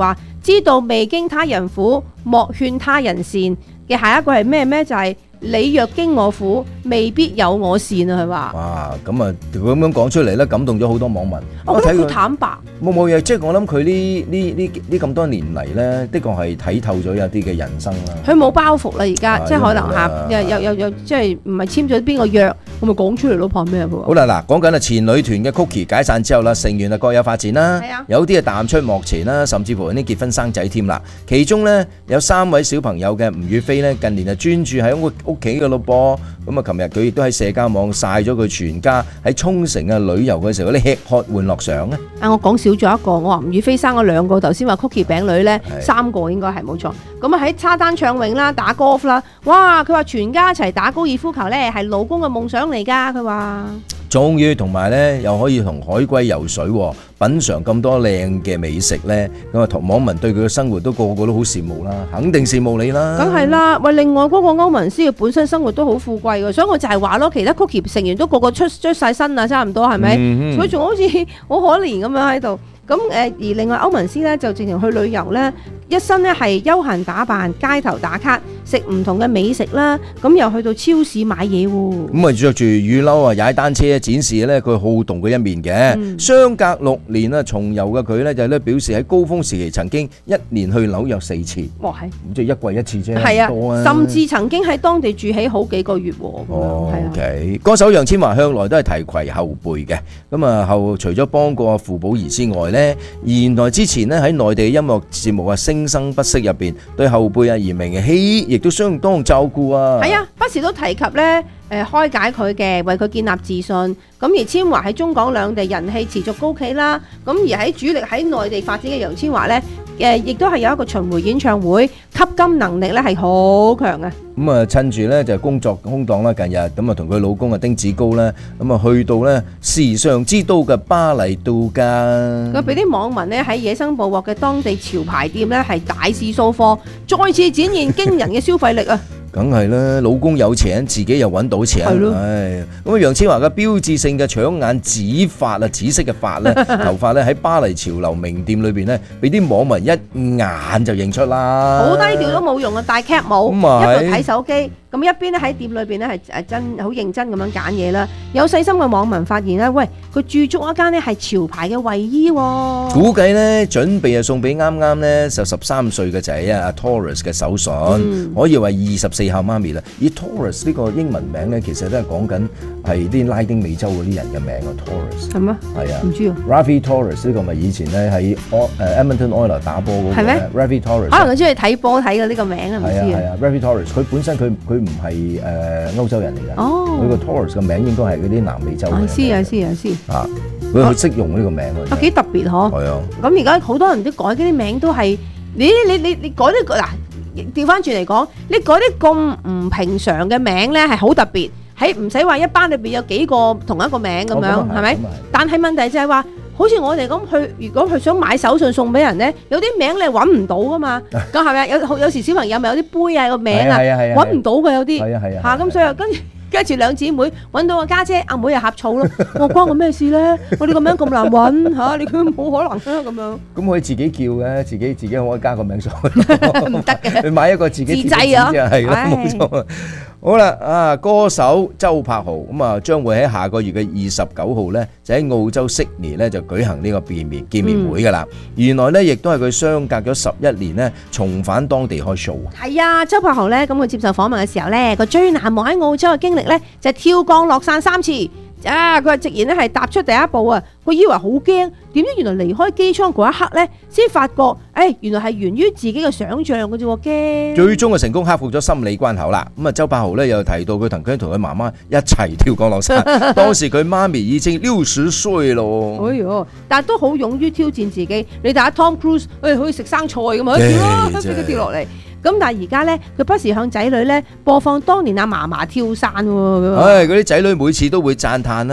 Speaker 7: 知道未經他人苦，莫勸他人善嘅下一個係咩咩？就係、是。你若經我苦，未必有我善啊！佢話：
Speaker 6: 哇，咁啊，佢咁樣講出嚟咧，感動咗好多網民。
Speaker 7: 我覺得佢坦白，
Speaker 6: 冇冇嘢，即係我諗佢呢呢呢呢咁多年嚟咧，的確係睇透咗一啲嘅人生啦。
Speaker 7: 佢冇包袱啦，而家即係可能嚇，又又又又即係唔係簽咗邊個約，我咪講出嚟咯，怕咩？
Speaker 6: 好啦，嗱，講緊啊前女團嘅 Cookie 解散之後啦，成員啊各有發展啦，有啲啊淡出幕前啦，甚至乎有啲結婚生仔添啦。其中咧有三位小朋友嘅吳雨霏咧，近年啊專注喺屋屋企嘅咯噃。咁啊，琴日佢亦都喺社交網曬咗佢全家喺沖繩啊旅遊嘅時候啲吃喝玩樂相咧。
Speaker 7: 啊，我講少咗一個，我話吳雨霏生咗兩個，頭先話 Cookie 餅女咧三個應該係冇錯。咁啊喺沙灘暢泳啦，打 golf 啦，哇！佢話全家一齊打高爾夫球咧，係老公嘅夢想嚟㗎。佢話
Speaker 6: 終於同埋咧又可以同海龜游水，品嚐咁多靚嘅美食咧，咁啊同網民對佢嘅生活都個個都好羨慕啦，肯定羨慕你啦。
Speaker 7: 梗係啦，喂！另外嗰個歐文詩嘅本身生活都好富貴㗎，所以我就係話咯，其他 Cookie 成員都個個出出曬身啊，差唔多係咪？嗯、所以仲好似好可憐咁樣喺度。咁誒而另外歐文詩咧就直情去旅遊咧，一身咧係休閒打扮，街頭打卡，食唔同嘅美食啦，咁又去到超市買嘢喎。
Speaker 6: 咁啊着住雨褸啊，踩單車展示咧佢好動嘅一面嘅。嗯、相隔六年啊，重遊嘅佢咧就咧表示喺高峰時期曾經一年去紐約四次。
Speaker 7: 哇係，
Speaker 6: 咁即係一季一次啫。
Speaker 7: 係啊，
Speaker 6: 多啊
Speaker 7: 甚至曾經喺當地住起好幾個月喎。
Speaker 6: 哦 ，OK。歌手楊千嬅向來都係提攜後輩嘅。咁啊後除咗幫過傅寶儀之外咧，原來之前咧喺內地音樂節目啊《聲生不息》入邊，對後輩啊嚴明熙亦都相當照顧啊。
Speaker 7: 係啊，不時都提及咧，誒開解佢嘅，為佢建立自信。咁而千嬅喺中港兩地人氣持續高企啦。咁而喺主力喺內地發展嘅楊千嬅咧，誒亦都係有一個巡迴演唱會，吸金能力咧係好強嘅。
Speaker 6: 咁啊，趁住咧就工作空檔啦，近日咁啊同佢老公啊丁子高咧，咁啊去到咧時尚之都嘅巴黎度假。
Speaker 7: 佢俾啲網民咧喺野生捕獲嘅當地潮牌店咧係大肆掃貨，再次展現驚人嘅消費力啊！
Speaker 6: 梗係啦，老公有錢，自己又揾到錢，唉，咁啊楊千嬅嘅標誌性嘅搶眼紫髮啊，紫色嘅髮咧，頭髮咧喺巴黎潮流名店裏邊咧，俾啲網民一眼就認出啦。
Speaker 7: 好低調都冇用啊，戴 cap 帽，一路睇手機，咁一邊咧喺店裏邊咧係誒真好認真咁樣揀嘢啦。有細心嘅網民發現咧，喂，佢駐足一間咧係潮牌嘅衛衣喎。
Speaker 6: 估計咧準備係送俾啱啱咧就十三歲嘅仔啊 Taurus 嘅手信，嗯、可以話二十四孝媽咪啦。而 Taurus 呢個英文名咧，其實都係講緊係啲拉丁美洲嗰啲人嘅名啊。Taurus
Speaker 7: 係咩？
Speaker 6: 係啊，
Speaker 7: 唔知啊。
Speaker 6: Ravi Torres 呢個咪以前咧喺誒 Edmonton Oilers 打波嗰個咧 Ravi Torres。
Speaker 7: 可能佢中意睇波睇嘅呢個名啊，唔知啊。
Speaker 6: 係啊 Ravi Torres 佢本身佢佢唔係誒歐洲人嚟㗎。哦。佢個 Taurus 嘅名應該係嗰啲南美洲嘅。
Speaker 7: 係啊，係啊，係
Speaker 6: 啊。佢好識用呢個名喎。
Speaker 7: 啊，幾特別嗬。
Speaker 6: 係啊。
Speaker 7: 咁而家好多人都改嗰啲名都係，你你你你改啲嗱。調翻轉嚟講，你改啲咁唔平常嘅名咧，係好特別，喺唔使話一班裏邊有幾個同一個名咁樣，係咪？但係問題就係話，好似我哋咁去，如果佢想買手信送俾人咧，有啲名你係揾唔到噶嘛？咁係咪？有有時小朋友咪有啲杯啊個名啊，揾唔到嘅有啲。係啊係啊。嚇咁所以跟住。跟住兩姊妹揾到個家姐，阿妹又呷醋咯。我關我咩事咧？我哋個名咁難揾嚇，你佢冇可能啦咁樣。咁可以自己叫嘅，自己自己可以加個名上去。唔得嘅。你買一個自己自製啊，係啦，冇錯啊。好啦，啊歌手周柏豪咁啊，將會喺下個月嘅二十九號咧，就喺澳洲悉尼咧就舉行呢個見面見面會噶啦。原來咧亦都係佢相隔咗十一年咧，重返當地開 show。係啊，周柏豪咧咁佢接受訪問嘅時候咧，個最難忘喺澳洲嘅經歷咧就係跳降落傘三次。啊！佢話直言咧係踏出第一步啊，佢以為好驚，點知原來離開機艙嗰一刻咧，先發覺，誒、哎、原來係源於自己嘅想像嘅啫喎，驚。最終啊成功克服咗心理關口啦。咁啊，周柏豪咧又提到佢曾經同佢媽媽一齊跳降落傘，當時佢媽咪已經六十歲咯。哎呦！但係都好勇於挑戰自己。你睇下 Tom Cruise，誒可以食生菜咁嘛，跳啦，飛佢跳落嚟。咁但係而家咧，佢不時向仔女咧播放當年阿嫲嫲跳傘喎。唉，嗰啲仔女每次都會讚歎啦。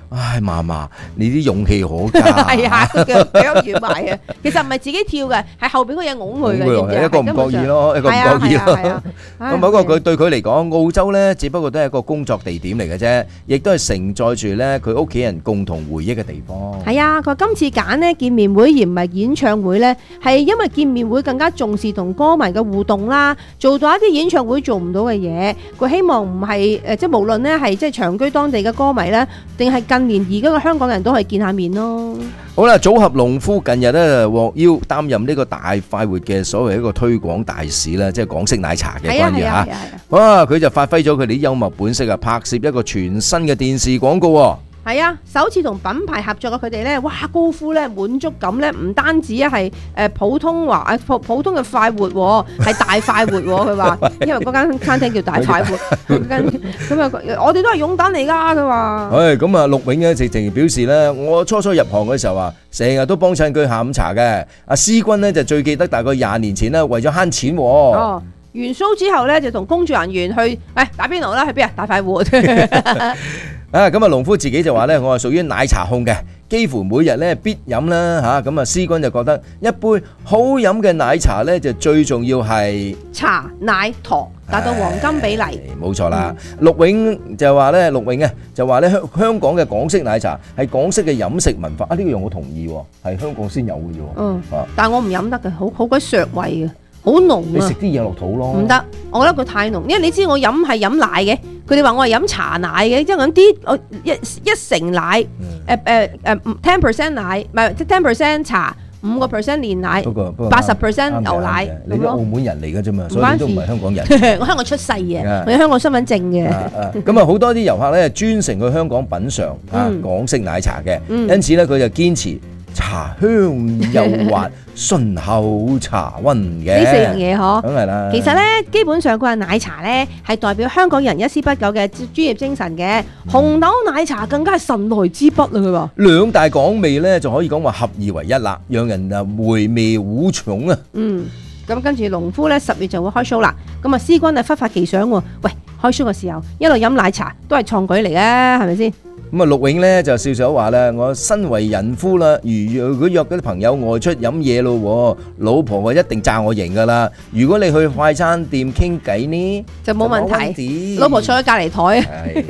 Speaker 6: 唉，嫲嫲，你啲勇氣可嘉。
Speaker 7: 係啊，佢腳腳軟埋啊。其實唔係自己跳嘅，係後邊嗰嘢擁佢嘅，知唔知啊？
Speaker 6: 一個唔覺意咯，一個唔覺意咯。咁不過佢對佢嚟講，澳洲咧只不過都係一個工作地點嚟嘅啫，亦都係承載住咧佢屋企人共同回憶嘅地方。
Speaker 7: 係啊，佢話今次揀呢見面會而唔係演唱會咧，係因為見面會更加重視同歌迷嘅互動啦，做到一啲演唱會做唔到嘅嘢。佢希望唔係誒，即係無論咧係即係長居當地嘅歌迷咧，定係近年而家嘅香港人都可以見下面咯。
Speaker 6: 好啦，組合農夫近日咧獲邀擔任呢個大快活嘅所謂一個推廣大使啦，即係港式奶茶嘅關於嚇。哇！佢就發揮咗佢哋啲幽默本色啊，拍攝一個全新嘅電視廣告喎。
Speaker 7: 係啊，首次同品牌合作嘅佢哋咧，哇高呼咧滿足感咧，唔單止係誒普通話誒普普通嘅快活，係大快活。佢話因為嗰間餐廳叫大快活，咁啊我哋都係勇膽嚟㗎。佢話，
Speaker 6: 誒咁啊，陸永咧直情表示咧，我初初入行嘅時候啊，成日都幫襯佢下午茶嘅。阿思君咧就最記得大概廿年前咧，為咗慳錢。
Speaker 7: 哦。完 show 之後咧，就同工作人員去誒打邊爐啦，去邊啊？大快活。
Speaker 6: 啊，咁啊，農夫自己就話咧，我係屬於奶茶控嘅，幾乎每日咧必飲啦嚇。咁啊，思君就覺得一杯好飲嘅奶茶咧，就最重要係
Speaker 7: 茶奶糖達到黃金比例。
Speaker 6: 冇錯啦，陸永就話咧，陸永啊就話咧香香港嘅港式奶茶係港式嘅飲食文化啊，呢個樣我同意喎，係香港先有嘅啫喎。
Speaker 7: 嗯，但係我唔飲得嘅，好好鬼削胃嘅。好濃啊！
Speaker 6: 你食啲嘢落肚咯。
Speaker 7: 唔得，我覺得佢太濃，因為你知我飲係飲奶嘅，佢哋話我係飲茶奶嘅，即係飲啲我一一成奶，誒誒誒 ten percent 奶，唔係即係 ten percent 茶，五個 percent 煉奶，八十 percent 牛奶。
Speaker 6: 你都澳門人嚟嘅啫嘛，所以你都唔係香港人。
Speaker 7: 我香港出世嘅，我有香港身份證嘅。
Speaker 6: 咁啊，好多啲遊客咧專程去香港品嚐啊港式奶茶嘅，因此咧佢就堅持茶香幼滑。順口茶溫嘅
Speaker 7: 呢四樣嘢嗬，
Speaker 6: 梗係啦。
Speaker 7: 其實咧，基本上佢話奶茶咧係代表香港人一絲不苟嘅專業精神嘅，紅豆奶茶更加係神來之筆啊！佢話
Speaker 6: 兩大港味咧就可以講話合二為一啦，讓人啊回味無窮啊！
Speaker 7: 嗯，咁跟住農夫咧十月就會開 show 啦，咁啊思君啊忽發奇想喎，喂開 show 嘅時候一路飲奶茶都係創舉嚟嘅，係咪先？
Speaker 6: 咁啊，陸永咧就笑笑話咧，我身為人夫啦，如如果約嗰啲朋友外出飲嘢咯，老婆啊一定讚我型噶啦。如果你去快餐店傾偈呢，
Speaker 7: 就冇問題，老婆坐喺隔離台。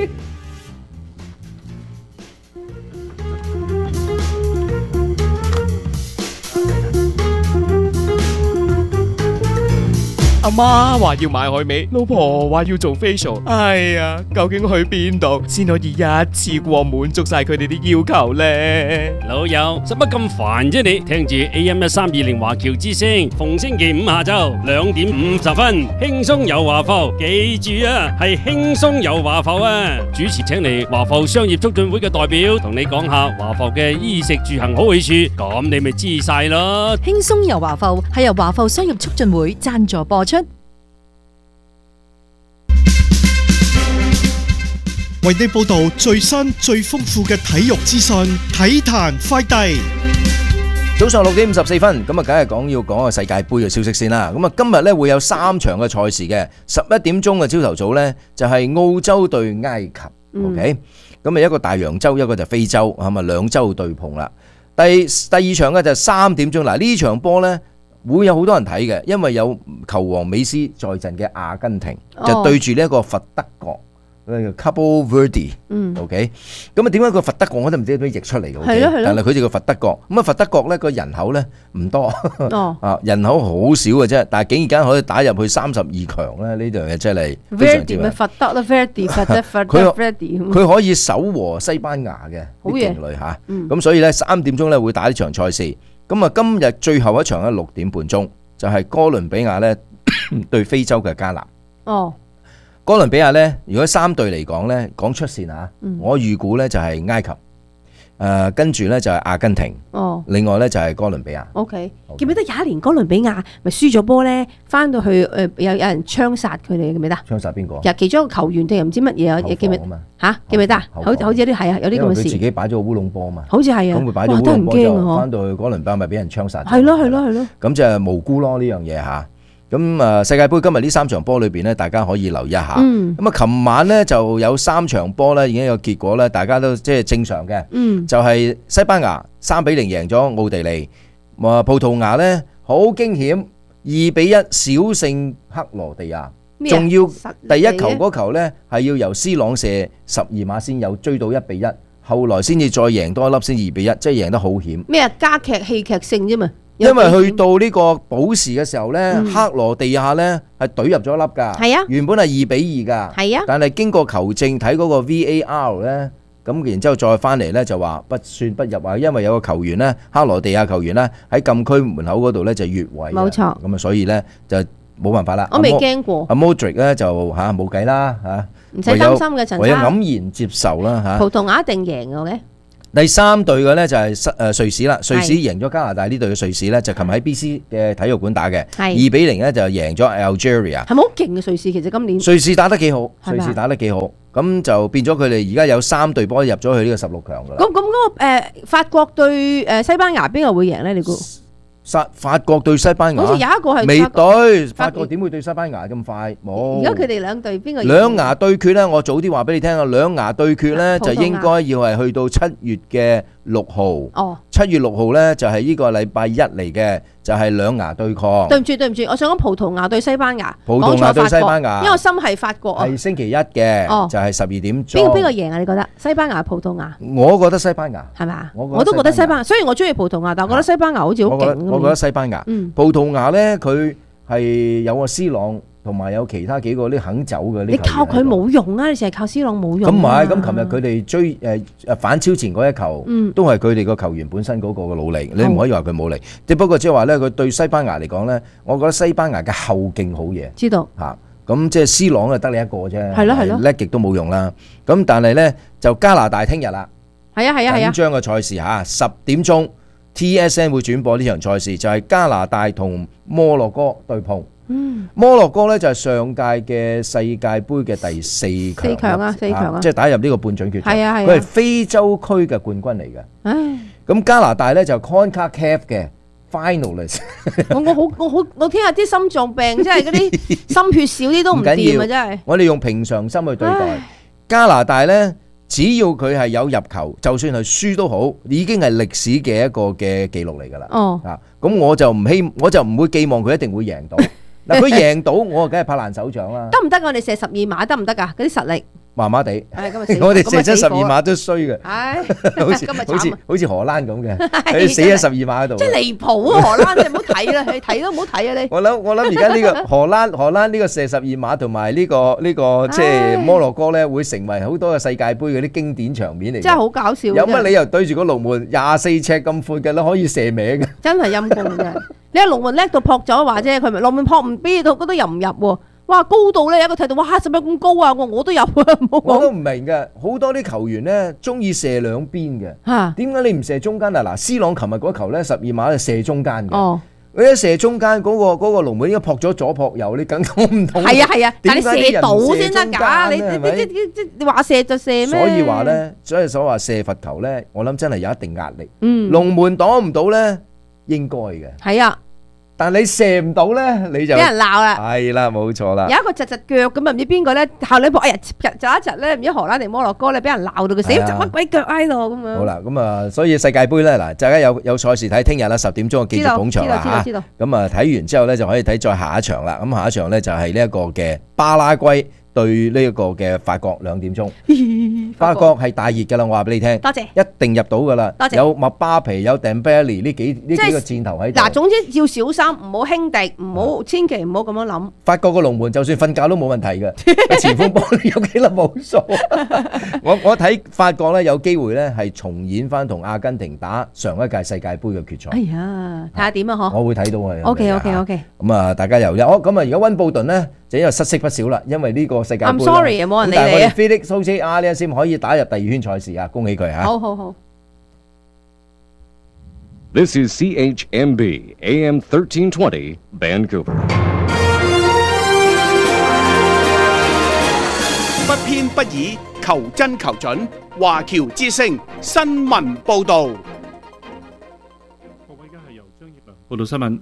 Speaker 16: 阿媽話要買海味，老婆話要做 facial， 哎呀，究竟去邊度先可以一次過滿足晒佢哋啲要求呢？
Speaker 17: 老友，使乜咁煩啫你？聽住 A M 一三二零華僑之聲，逢星期五下晝兩點五十分，輕鬆有華埠，記住啊，係輕鬆有華埠啊！主持請嚟華埠商業促進會嘅代表，同你講下華埠嘅衣食住行好去處，咁你咪知晒咯。
Speaker 15: 輕鬆有華埠係由華埠商業促進會贊助播出。
Speaker 18: 為你報道最新最豐富嘅體育資訊，體壇快遞。
Speaker 6: 早上六點五十四分，咁啊，梗係講要講個世界盃嘅消息先啦。咁啊，今日咧會有三場嘅賽事嘅，十一點鐘嘅朝頭早咧就係澳洲對埃及、嗯、，OK，咁啊一個大洋洲，一個就非洲，係咪兩洲對碰啦？第第二場咧就三點鐘，嗱呢場波咧會有好多人睇嘅，因為有球王美斯在陣嘅阿根廷、哦、就對住呢一個佛得角。叫 Cabo Verde，OK， 咁啊點解個佛得角我都唔知點樣譯出嚟嘅，但係佢哋個佛得角，咁啊佛得角咧個人口咧唔多，啊人口好少嘅啫，但係竟然間可以打入去三十二強咧，呢樣嘢真係非常之
Speaker 7: 咪佛得啦 ，Verde 佛得佛得 Verde，
Speaker 6: 佢可以守和西班牙嘅啲勁旅嚇，咁所以咧三點鐘咧會打呢場賽事，咁啊今日最後一場咧六點半鐘就係哥倫比亞咧對非洲嘅加納。哦。哥倫比亞咧，如果三隊嚟講咧，講出線啊，嗯、我預估咧就係埃及，誒、呃、跟住咧就係阿根廷，哦，另外咧就係哥倫比亞。O K，
Speaker 7: 記唔記得有一年哥倫比亞咪輸咗波咧，翻到去誒、呃、有有人槍殺佢哋，記唔記得？
Speaker 6: 槍殺邊個？
Speaker 7: 其其中一個球員定係唔知乜嘢啊？記唔記得？嚇記唔記得啊？好好似有啲係啊，有啲咁嘅事。
Speaker 6: 佢自己擺咗個烏龍波啊嘛。
Speaker 7: 好似係啊。
Speaker 6: 咁佢擺咗烏龍波就翻到去哥倫比亞咪俾人槍殺。
Speaker 7: 係咯係咯係咯。
Speaker 6: 咁就係無辜咯呢樣嘢嚇。 咁啊，世界盃今日呢三場波裏邊咧，大家可以留意一下。
Speaker 7: 嗯
Speaker 6: 咁啊，琴晚咧就有三場波咧已經有結果咧，大家都即係正常嘅。
Speaker 7: 嗯
Speaker 6: 就係西班牙三比零贏咗奧地利，啊葡萄牙咧好驚險二比一小勝克羅地亞，
Speaker 7: 咩啊
Speaker 6: 仲要
Speaker 7: 實力
Speaker 6: 第一球嗰球咧係要由 C 朗射十二碼先有，追到一比一，後來先至再贏多一粒先二比一，即係贏得好險。
Speaker 7: 咩啊？加劇戲劇性啫嘛。
Speaker 6: 因為去到呢個補時嘅時候呢，
Speaker 7: 嗯
Speaker 6: 克羅地亞呢係懟入咗一粒㗎，
Speaker 7: 係啊
Speaker 6: 原本係二比二㗎，
Speaker 7: 係啊
Speaker 6: 但係經過球證睇嗰個 V A R 呢，咁然之後再翻嚟呢就話不算不入啊，因為有個球員呢，克羅地亞球員呢喺禁區門口嗰度呢就越位，
Speaker 7: 冇錯，
Speaker 6: 咁啊所以呢就冇辦法啦。
Speaker 7: 我未驚過
Speaker 6: 阿 Modric 呢就嚇冇計啦嚇，
Speaker 7: 唔使擔心嘅陳生
Speaker 6: 唯有黯然接受啦嚇。
Speaker 7: 葡萄牙一定贏嘅嘅。
Speaker 6: 第三隊嘅呢就係誒瑞士啦，瑞士
Speaker 7: 係
Speaker 6: 贏咗加拿大呢隊嘅瑞士呢，就琴日喺 B C 嘅體育館打嘅，
Speaker 7: 係
Speaker 6: 二比零呢就贏咗 Algeria。
Speaker 7: 係咪好勁嘅瑞士？其實今年
Speaker 6: 瑞士打得幾好，
Speaker 7: 係咪啊
Speaker 6: 瑞士打得幾好，咁就變咗佢哋而家有三隊波入咗去呢個十六強噶啦。
Speaker 7: 咁咁嗰個誒法國對誒西班牙邊個會贏咧？你估？
Speaker 6: 法法國對西班牙，
Speaker 7: 好似有一個係
Speaker 6: 未
Speaker 7: 法國
Speaker 6: 對，
Speaker 7: 法
Speaker 6: 法國點會對西班牙咁快？冇。
Speaker 7: 而家佢哋兩隊邊個贏？
Speaker 6: 兩牙對決咧，我早啲話俾你聽啊！兩牙對決咧
Speaker 7: 葡萄牙
Speaker 6: 就應該要係去到七月嘅六號。
Speaker 7: 哦，
Speaker 6: 七月六號咧就係呢個禮拜一嚟嘅，就係兩牙對抗。
Speaker 7: 對唔住對唔住，我想講葡萄牙對西班牙，
Speaker 6: 葡萄牙對
Speaker 7: 講錯法國
Speaker 6: 西班牙
Speaker 7: 因為我心係法國啊。
Speaker 6: 係星期一嘅，
Speaker 7: 哦
Speaker 6: 就係十二點鐘。
Speaker 7: 邊個邊個贏啊？你覺得西班牙、葡萄牙
Speaker 6: 我覺得西班牙
Speaker 7: 係咪啊？
Speaker 6: 我覺得
Speaker 7: 我都覺得西
Speaker 6: 西班牙
Speaker 7: 班牙，雖然我中意葡萄牙，但我覺得西班牙好似好
Speaker 6: 我覺得
Speaker 7: 勁咁。
Speaker 6: 我覺得西班牙，
Speaker 7: 嗯
Speaker 6: 葡萄牙咧佢係有個 C 朗同埋有其他幾個啲肯走嘅呢。
Speaker 7: 你靠佢冇用啊！你成日靠 C 朗冇用啊。
Speaker 6: 咁唔係，咁琴日佢哋追誒誒反超前嗰一球，
Speaker 7: 嗯
Speaker 6: 都係佢哋個球員本身嗰個嘅努力，你唔可以話佢冇力。只不過即係話咧，佢對西班牙嚟講咧，我覺得西班牙嘅後勁好嘢。
Speaker 7: 知道
Speaker 6: 嚇，咁即係 C 朗就得你一個啫，
Speaker 7: 係咯係咯
Speaker 6: 叻極都冇用啦。咁但係咧就加拿大聽日啦。
Speaker 7: 係啊係啊係啊
Speaker 6: 緊！張嘅賽事嚇，十點鐘 T S N 會轉播呢場賽事，就係加拿大同摩洛哥對碰。
Speaker 7: 嗯，
Speaker 6: 摩洛哥咧就係上屆嘅世界盃嘅第四強，
Speaker 7: 四強啊四強啊
Speaker 6: 即係打入呢個半準決賽。
Speaker 7: 係啊係啊
Speaker 6: 佢係非洲區嘅冠軍嚟嘅。
Speaker 7: 唉，
Speaker 6: 咁加拿大咧就 CONCACAF 嘅 finalist。
Speaker 7: 我我好我好我聽下啲心臟病，即係嗰啲心血少啲都唔掂啊！真係。
Speaker 6: 我哋用平常心去對待
Speaker 7: 唉
Speaker 6: 加拿大咧，只要佢係有入球，就算係輸都好，已經係歷史嘅一個嘅記錄嚟㗎啦。
Speaker 7: 哦
Speaker 6: 啊，咁我就唔希，我就唔會寄望佢一定會贏到。嗱，佢贏到，我梗係拍爛手掌啦。
Speaker 7: 得唔得？我哋射十二碼得唔得㗎？嗰啲實力。
Speaker 6: 麻麻地，
Speaker 7: 唉咁啊死
Speaker 6: 我哋
Speaker 7: 咁啊
Speaker 6: 射咗十二
Speaker 7: 死火啦
Speaker 6: 碼都衰嘅，
Speaker 7: 唉，
Speaker 6: 好似
Speaker 7: 今日慘啊
Speaker 6: 好似好似荷蘭咁嘅，
Speaker 7: 係
Speaker 6: 佢死喺十二碼嗰度。
Speaker 7: 即係離譜啊！荷蘭你唔好睇啦，你睇都唔好睇啊！你
Speaker 6: 我諗我諗而家呢個荷蘭荷蘭呢個射十二碼同埋呢個呢個即係摩洛哥咧，會成為好多嘅世界盃嗰啲經典場面嚟嘅。
Speaker 7: 真係好搞笑。
Speaker 6: 有乜理由對住個龍門廿四尺咁闊嘅咧，可以射歪嘅？
Speaker 7: 真係陰公真係。你阿龍門叻到撲咗話啫，佢咪龍門撲唔俾到，嗰度又唔入喎。哇，高度咧有一個睇到，哇，使乜咁高啊？我我都入啊，冇
Speaker 6: 我都
Speaker 7: 講。
Speaker 6: 唔明嘅，好多啲球員咧中意射兩邊嘅。
Speaker 7: 嚇
Speaker 6: 點解你唔射中間啊？嗱，C 朗琴日嗰球咧十二碼係射中間嘅。
Speaker 7: 哦，
Speaker 6: 佢一射中間嗰個嗰個龍門應該撲咗左撲右，你梗我唔同。
Speaker 7: 係啊係啊，但係你
Speaker 6: 點解啲人
Speaker 7: 射到
Speaker 6: 唔
Speaker 7: 先得
Speaker 6: 中間
Speaker 7: 㗎，你
Speaker 6: 咧係咪
Speaker 7: 你你你你你話射就射咩？
Speaker 6: 所以話咧，所以所話射罰球咧，我諗真係有一定壓力。
Speaker 7: 嗯
Speaker 6: 龍門擋唔到咧，應該嘅。
Speaker 7: 係啊，
Speaker 6: 但你射唔到咧，你就
Speaker 7: 俾人鬧啦。
Speaker 6: 係啦，冇錯啦。
Speaker 7: 有一個窒窒腳咁啊，唔知邊個咧後兩步，哎呀，窒窒一窒咧，唔知荷蘭定摩洛哥咧，俾人鬧到佢死，
Speaker 6: 係啊
Speaker 7: 窒乜鬼腳喺度咁樣。
Speaker 6: 好啦，咁啊，所以世界盃咧，嗱，大家有有賽事睇，聽日啦，十點鐘記住捧場啦
Speaker 7: 知道知道知道
Speaker 6: 嚇。咁啊，睇完之後咧，就可以睇再下一場啦。咁下一場咧就係呢一個嘅巴拉圭對呢一個嘅法國兩點鐘。法國係大熱㗎啦，我話俾你聽。
Speaker 7: 多謝
Speaker 6: 一定入到㗎啦。
Speaker 7: 多謝
Speaker 6: 有麥巴皮，有 Dembele 呢幾呢幾個箭頭喺度。
Speaker 7: 嗱，總之要小心，唔好輕敵，唔好千祈唔好咁樣諗。
Speaker 6: 法國個龍門就算瞓覺都冇問題嘅，前鋒波有幾粒冇數。我我睇法國咧有機會咧係重演翻同阿根廷打上一屆世界盃嘅決賽。
Speaker 7: 哎呀，睇下點啊嗬。
Speaker 6: 我會睇到佢。
Speaker 7: OK OK OK。
Speaker 6: 咁啊，大家又有哦，咁啊，而家温布頓咧就因為失色不少啦，因為呢個世界盃啦。
Speaker 7: I'm sorry，冇人理你啊
Speaker 6: 咁但係我哋 Felix Auger 呢一先可以打入第二圈賽事啊，恭喜佢嚇！
Speaker 7: 好好好。
Speaker 8: This is C H M B A M thirteen twenty Vancouver.
Speaker 4: 不偏不倚，求真求準。華僑之聲新聞報導。
Speaker 9: 報道新聞。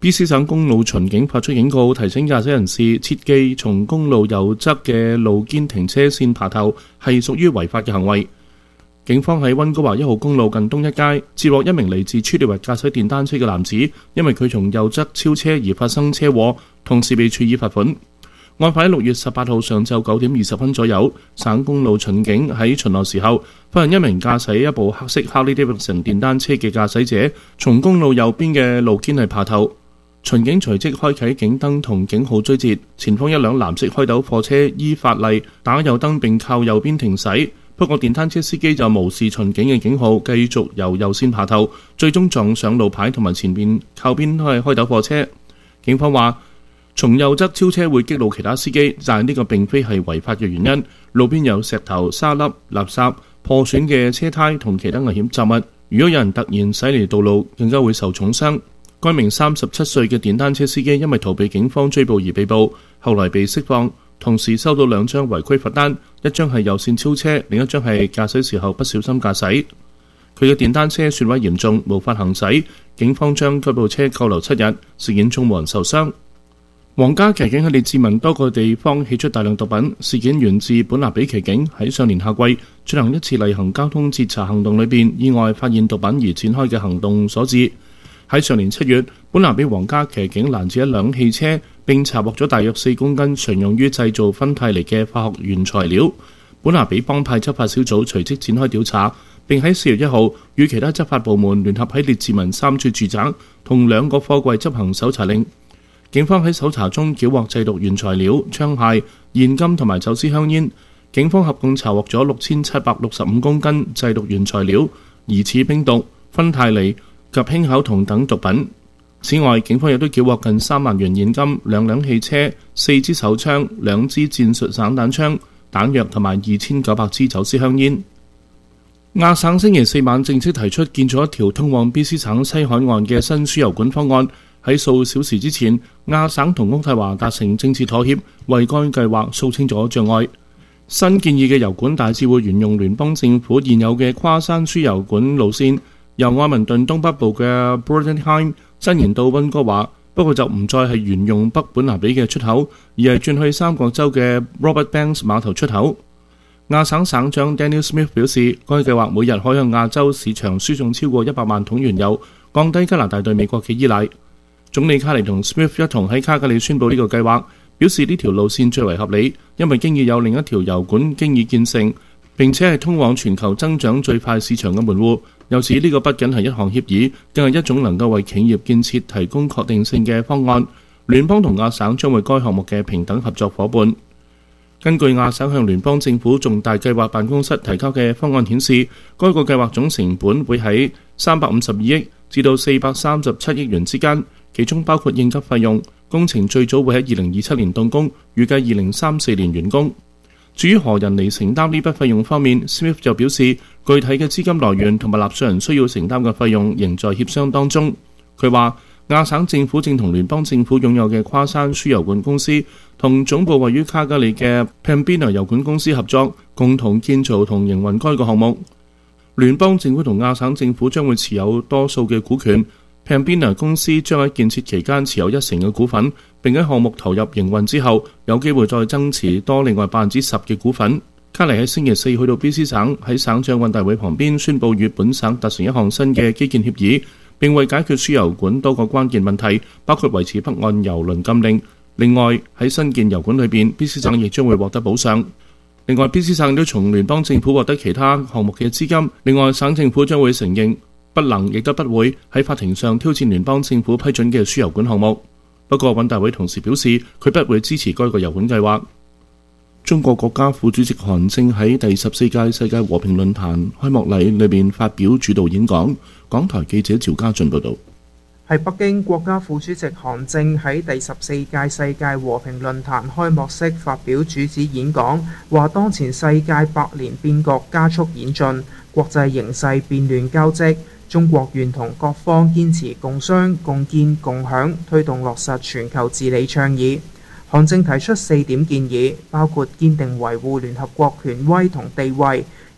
Speaker 9: B C 省公路巡警發出警告，提醒駕駛人士切記從公路右側嘅路肩停車線爬頭係屬於違法嘅行為。警方喺溫哥華一號公路近東一街接獲一名嚟自處理域駕駛電單車嘅男子，因為佢從右側超車而發生車禍，同時被處以罰款。案發喺六月十八號上晝九點二十分左右，省公路巡警喺巡邏時候，發現一名駕駛一部黑色 Harley Davidson 電單車嘅駕駛者從公路右邊嘅路肩係爬頭。巡警隨即開啟警燈同警號追截，前方一輛藍色開斗貨車依法例打右燈並靠右邊停駛，不過電單車司機就無視巡警嘅警號，繼續由右線爬頭，最終撞上路牌同埋前邊靠邊係開斗貨車。警方話，從右側超車會激怒其他司機，但係呢個並非係違法嘅原因。路邊有石頭、沙粒、垃圾、破損嘅車胎同其他危險雜物，如果有人突然駛離道路，更加會受重傷。該名三十七歲嘅電單車司機因為逃避警方追捕而被捕，後來被釋放，同時收到兩張違規罰單，一張係右線超車，另一張係駕駛時候不小心駕駛。佢嘅電單車損毀嚴重，無法行駛，警方將該部車扣留七日，事件中無人受傷。皇家騎警喺列治文多個地方起出大量毒品，事件源自本拿比騎警喺上年夏季進行一次例行交通截查行動裏邊意外發現毒品而展開嘅行動所致。喺上年七月，本拿比皇家騎警攔截一輛汽車，並查獲咗大約四公斤常用於製造芬太尼嘅化學原材料。本拿比幫派執法小組隨即展開調查，並喺四月一號與其他執法部門聯合喺列治文三處住宅同兩個貨櫃執行搜查令。警方喺搜查中繳獲製毒原材料、槍械、現金同埋走私香煙。警方合共查獲咗六千七百六十五公斤製毒原材料、疑似冰毒、芬太尼及氫口酮等毒品。此外，警方亦都繳獲近三萬元現金、兩輛汽車、四支手槍、兩支戰術散彈槍、彈藥同埋二千九百支走私香煙。亞省星期四晚正式提出建造一條通往 B C 省西海岸嘅新輸油管方案。喺數小時之前，亞省同渥太華達成政治妥協，為該計劃掃清咗障礙。新建議嘅油管大致會沿用聯邦政府現有嘅跨山輸油管路線，由愛民頓東北部嘅 Brodenheim 伸延到溫哥華，不過就唔再係沿用北本拿比嘅出口，而係轉去三角洲嘅 Robert Banks 碼頭出口。亞省省長 Daniel Smith 表示，該計劃每日可向亞洲市場輸送超過一百萬桶原油，降低加拿大對美國嘅依賴。總理卡尼同 Smith 一同喺卡格里宣布呢個計劃，表示呢條路線最為合理，因為經已有另一條油管經已建成，並且係通往全球增長最快市場嘅門戶。由此呢個不僅係一項協議，更係一種能夠為企業建設提供確定性嘅方案。聯邦同亞省將為該項目嘅平等合作夥伴。根據亞省向聯邦政府重大計劃辦公室提交嘅方案顯示，該個計劃總成本會喺三百五十二億至到四百三十七億元之間。其中包括應急費用，工程最早會喺二零二七年動工，預計二零三四年完工。至於何人嚟承擔呢筆費用方面 ，Smith 就表示，具體嘅資金來源同埋納稅人需要承擔嘅費用仍在協商當中。佢話，亞省政府正同聯邦政府擁有嘅跨山輸油管公司同總部位於卡加里嘅 Pembina 油管公司合作，共同建造同營運該個項目。聯邦政府同亞省政府將會持有多數嘅股權。Pembina 公司將喺建設期間持有一成嘅股份，並喺項目投入營運之後，有機會再增持多另外百分之十嘅股份。卡尼喺星期四去到 B C 省，喺省長運大會旁邊宣布與本省達成一項新嘅基建協議，並為解決輸油管多個關鍵問題，包括維持北岸油輪禁令。另外喺新建油管裏邊 ，B C 省亦將會獲得補償。另外 ，B C 省都從聯邦政府獲得其他項目嘅資金。另外，省政府將會承認不能亦都不會喺法庭上挑戰聯邦政府批准嘅輸油管項目。不過，穩大會同時表示，佢不會支持該個油管計劃。中國國家副主席韓正喺第十四屆世界和平論壇開幕禮裏面發表主導演講。港台記者趙家俊報導。
Speaker 19: 喺北京，國家副主席韓正喺第十四屆世界和平論壇開幕式發表主旨演講，話當前世界百年變局加速演進，國際形勢變亂交織。中國願同各方堅持共商、共建、共享，推動落實全球治理倡議。韓正提出四點建議，包括堅定維護聯合國權威同地位，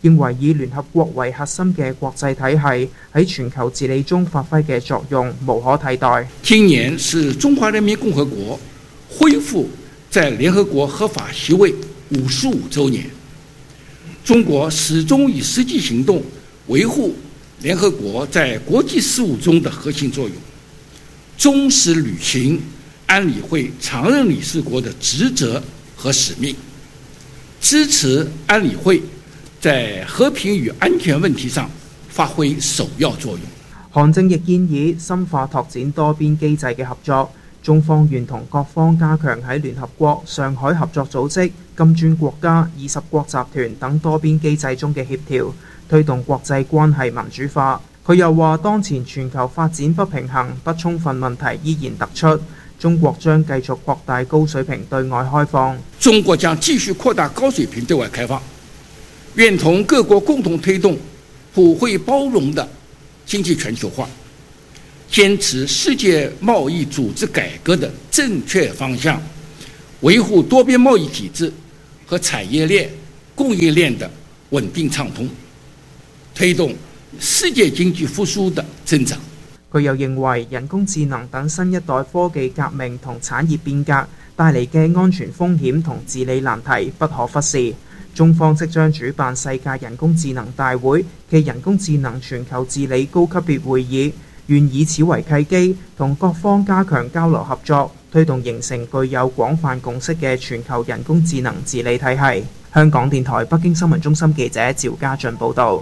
Speaker 19: 認為以聯合國為核心嘅國際體系喺全球治理中發揮嘅作用無可替代。
Speaker 20: 今年是中華人民共和國恢復在聯合國合法席位五十五週年，中國始終以實際行動維護聯合國在國際事務中的核心作用，忠實履行安理會常任理事國的職責和使命，支持安理會在和平與安全問題上發揮首要作用。
Speaker 19: 韓正亦建議深化拓展多邊機制嘅合作，中方願同各方加強喺聯合國、上海合作組織、金磚國家、二十國集團等多邊機制中嘅協調，推動國際關係民主化。佢又話，當前全球發展不平衡、不充分問題依然突出，中國將繼續擴大高水平對外開放。
Speaker 20: 中國將繼續擴大高水平對外開放，願同各國共同推動普惠包容的經濟全球化，堅持世界貿易組織改革的正確方向，維護多邊貿易體制和產業鏈、供應鏈的穩定暢通，推動世界經濟復甦的增長。
Speaker 19: 佢又認為人工智能等新一代科技革命同產業變革帶嚟嘅安全風險同治理難題不可忽視。中方即將主辦世界人工智能大會暨人工智能全球治理高級別會議，願以此為契機，同各方加強交流合作，推動形成具有廣泛共識嘅全球人工智能治理體系。香港電台北京新聞中心記者趙家俊報導。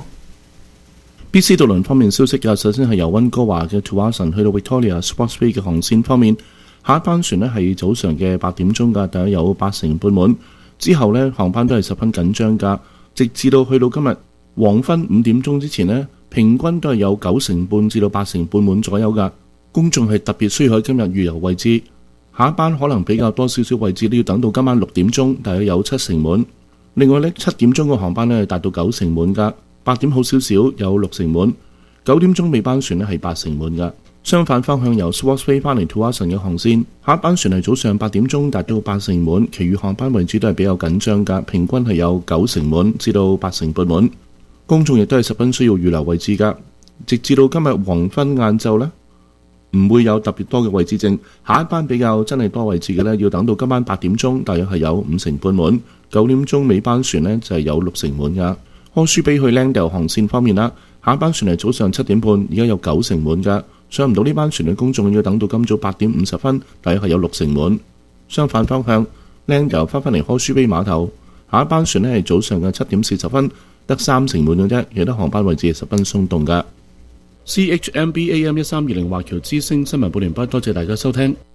Speaker 9: B C 渡輪方面消息嘅，首先係由溫哥華嘅 Tsawwassen 去到 Victoria Sports Bay 嘅航線方面，下一班船呢係早上嘅八點鐘㗎，大約有八成半滿。之後呢，航班都係十分緊張㗎，直至到去到今日黃昏五點鐘之前呢，平均都係有九成半至到八成半滿左右㗎。公眾係特別需要喺今日預留位置，下一班可能比較多少少位置都要等到今晚六點鐘，大約有七成滿。另外呢，七點鐘個航班呢係達到九成滿㗎，八點好少少有六成滿，九點鐘尾班船呢係八成滿㗎。相反方向由 Swartz Bay 翻嚟 Tsawwassen 嘅航線，下一班船係早上八點鐘達到八成滿，其餘航班位置都係比較緊張㗎，平均係有九成滿至到八成半滿。公眾亦都係十分需要預留位置㗎，直至到今日黃昏晏晝呢，唔會有特別多嘅位置剩。下一班比較真係多位置嘅呢，要等到今晚八點鐘，大約係有五成半滿，九點鐘尾班船呢就係有六成滿㗎。柯舒比去 Langdale 航線方面啦，下一班船係早上七點半，而家有九成滿㗎。上唔到呢班船嘅公眾要等到今早八點五十分，大約係有六成滿。相反方向 Langdale 翻返嚟柯舒比碼頭，下一班船呢係早上嘅七點四十分，得三成滿嘅啫，其他航班位置係十分鬆動㗎。C H M B A M 一三二零華僑之聲新聞報完畢，多謝大家收聽。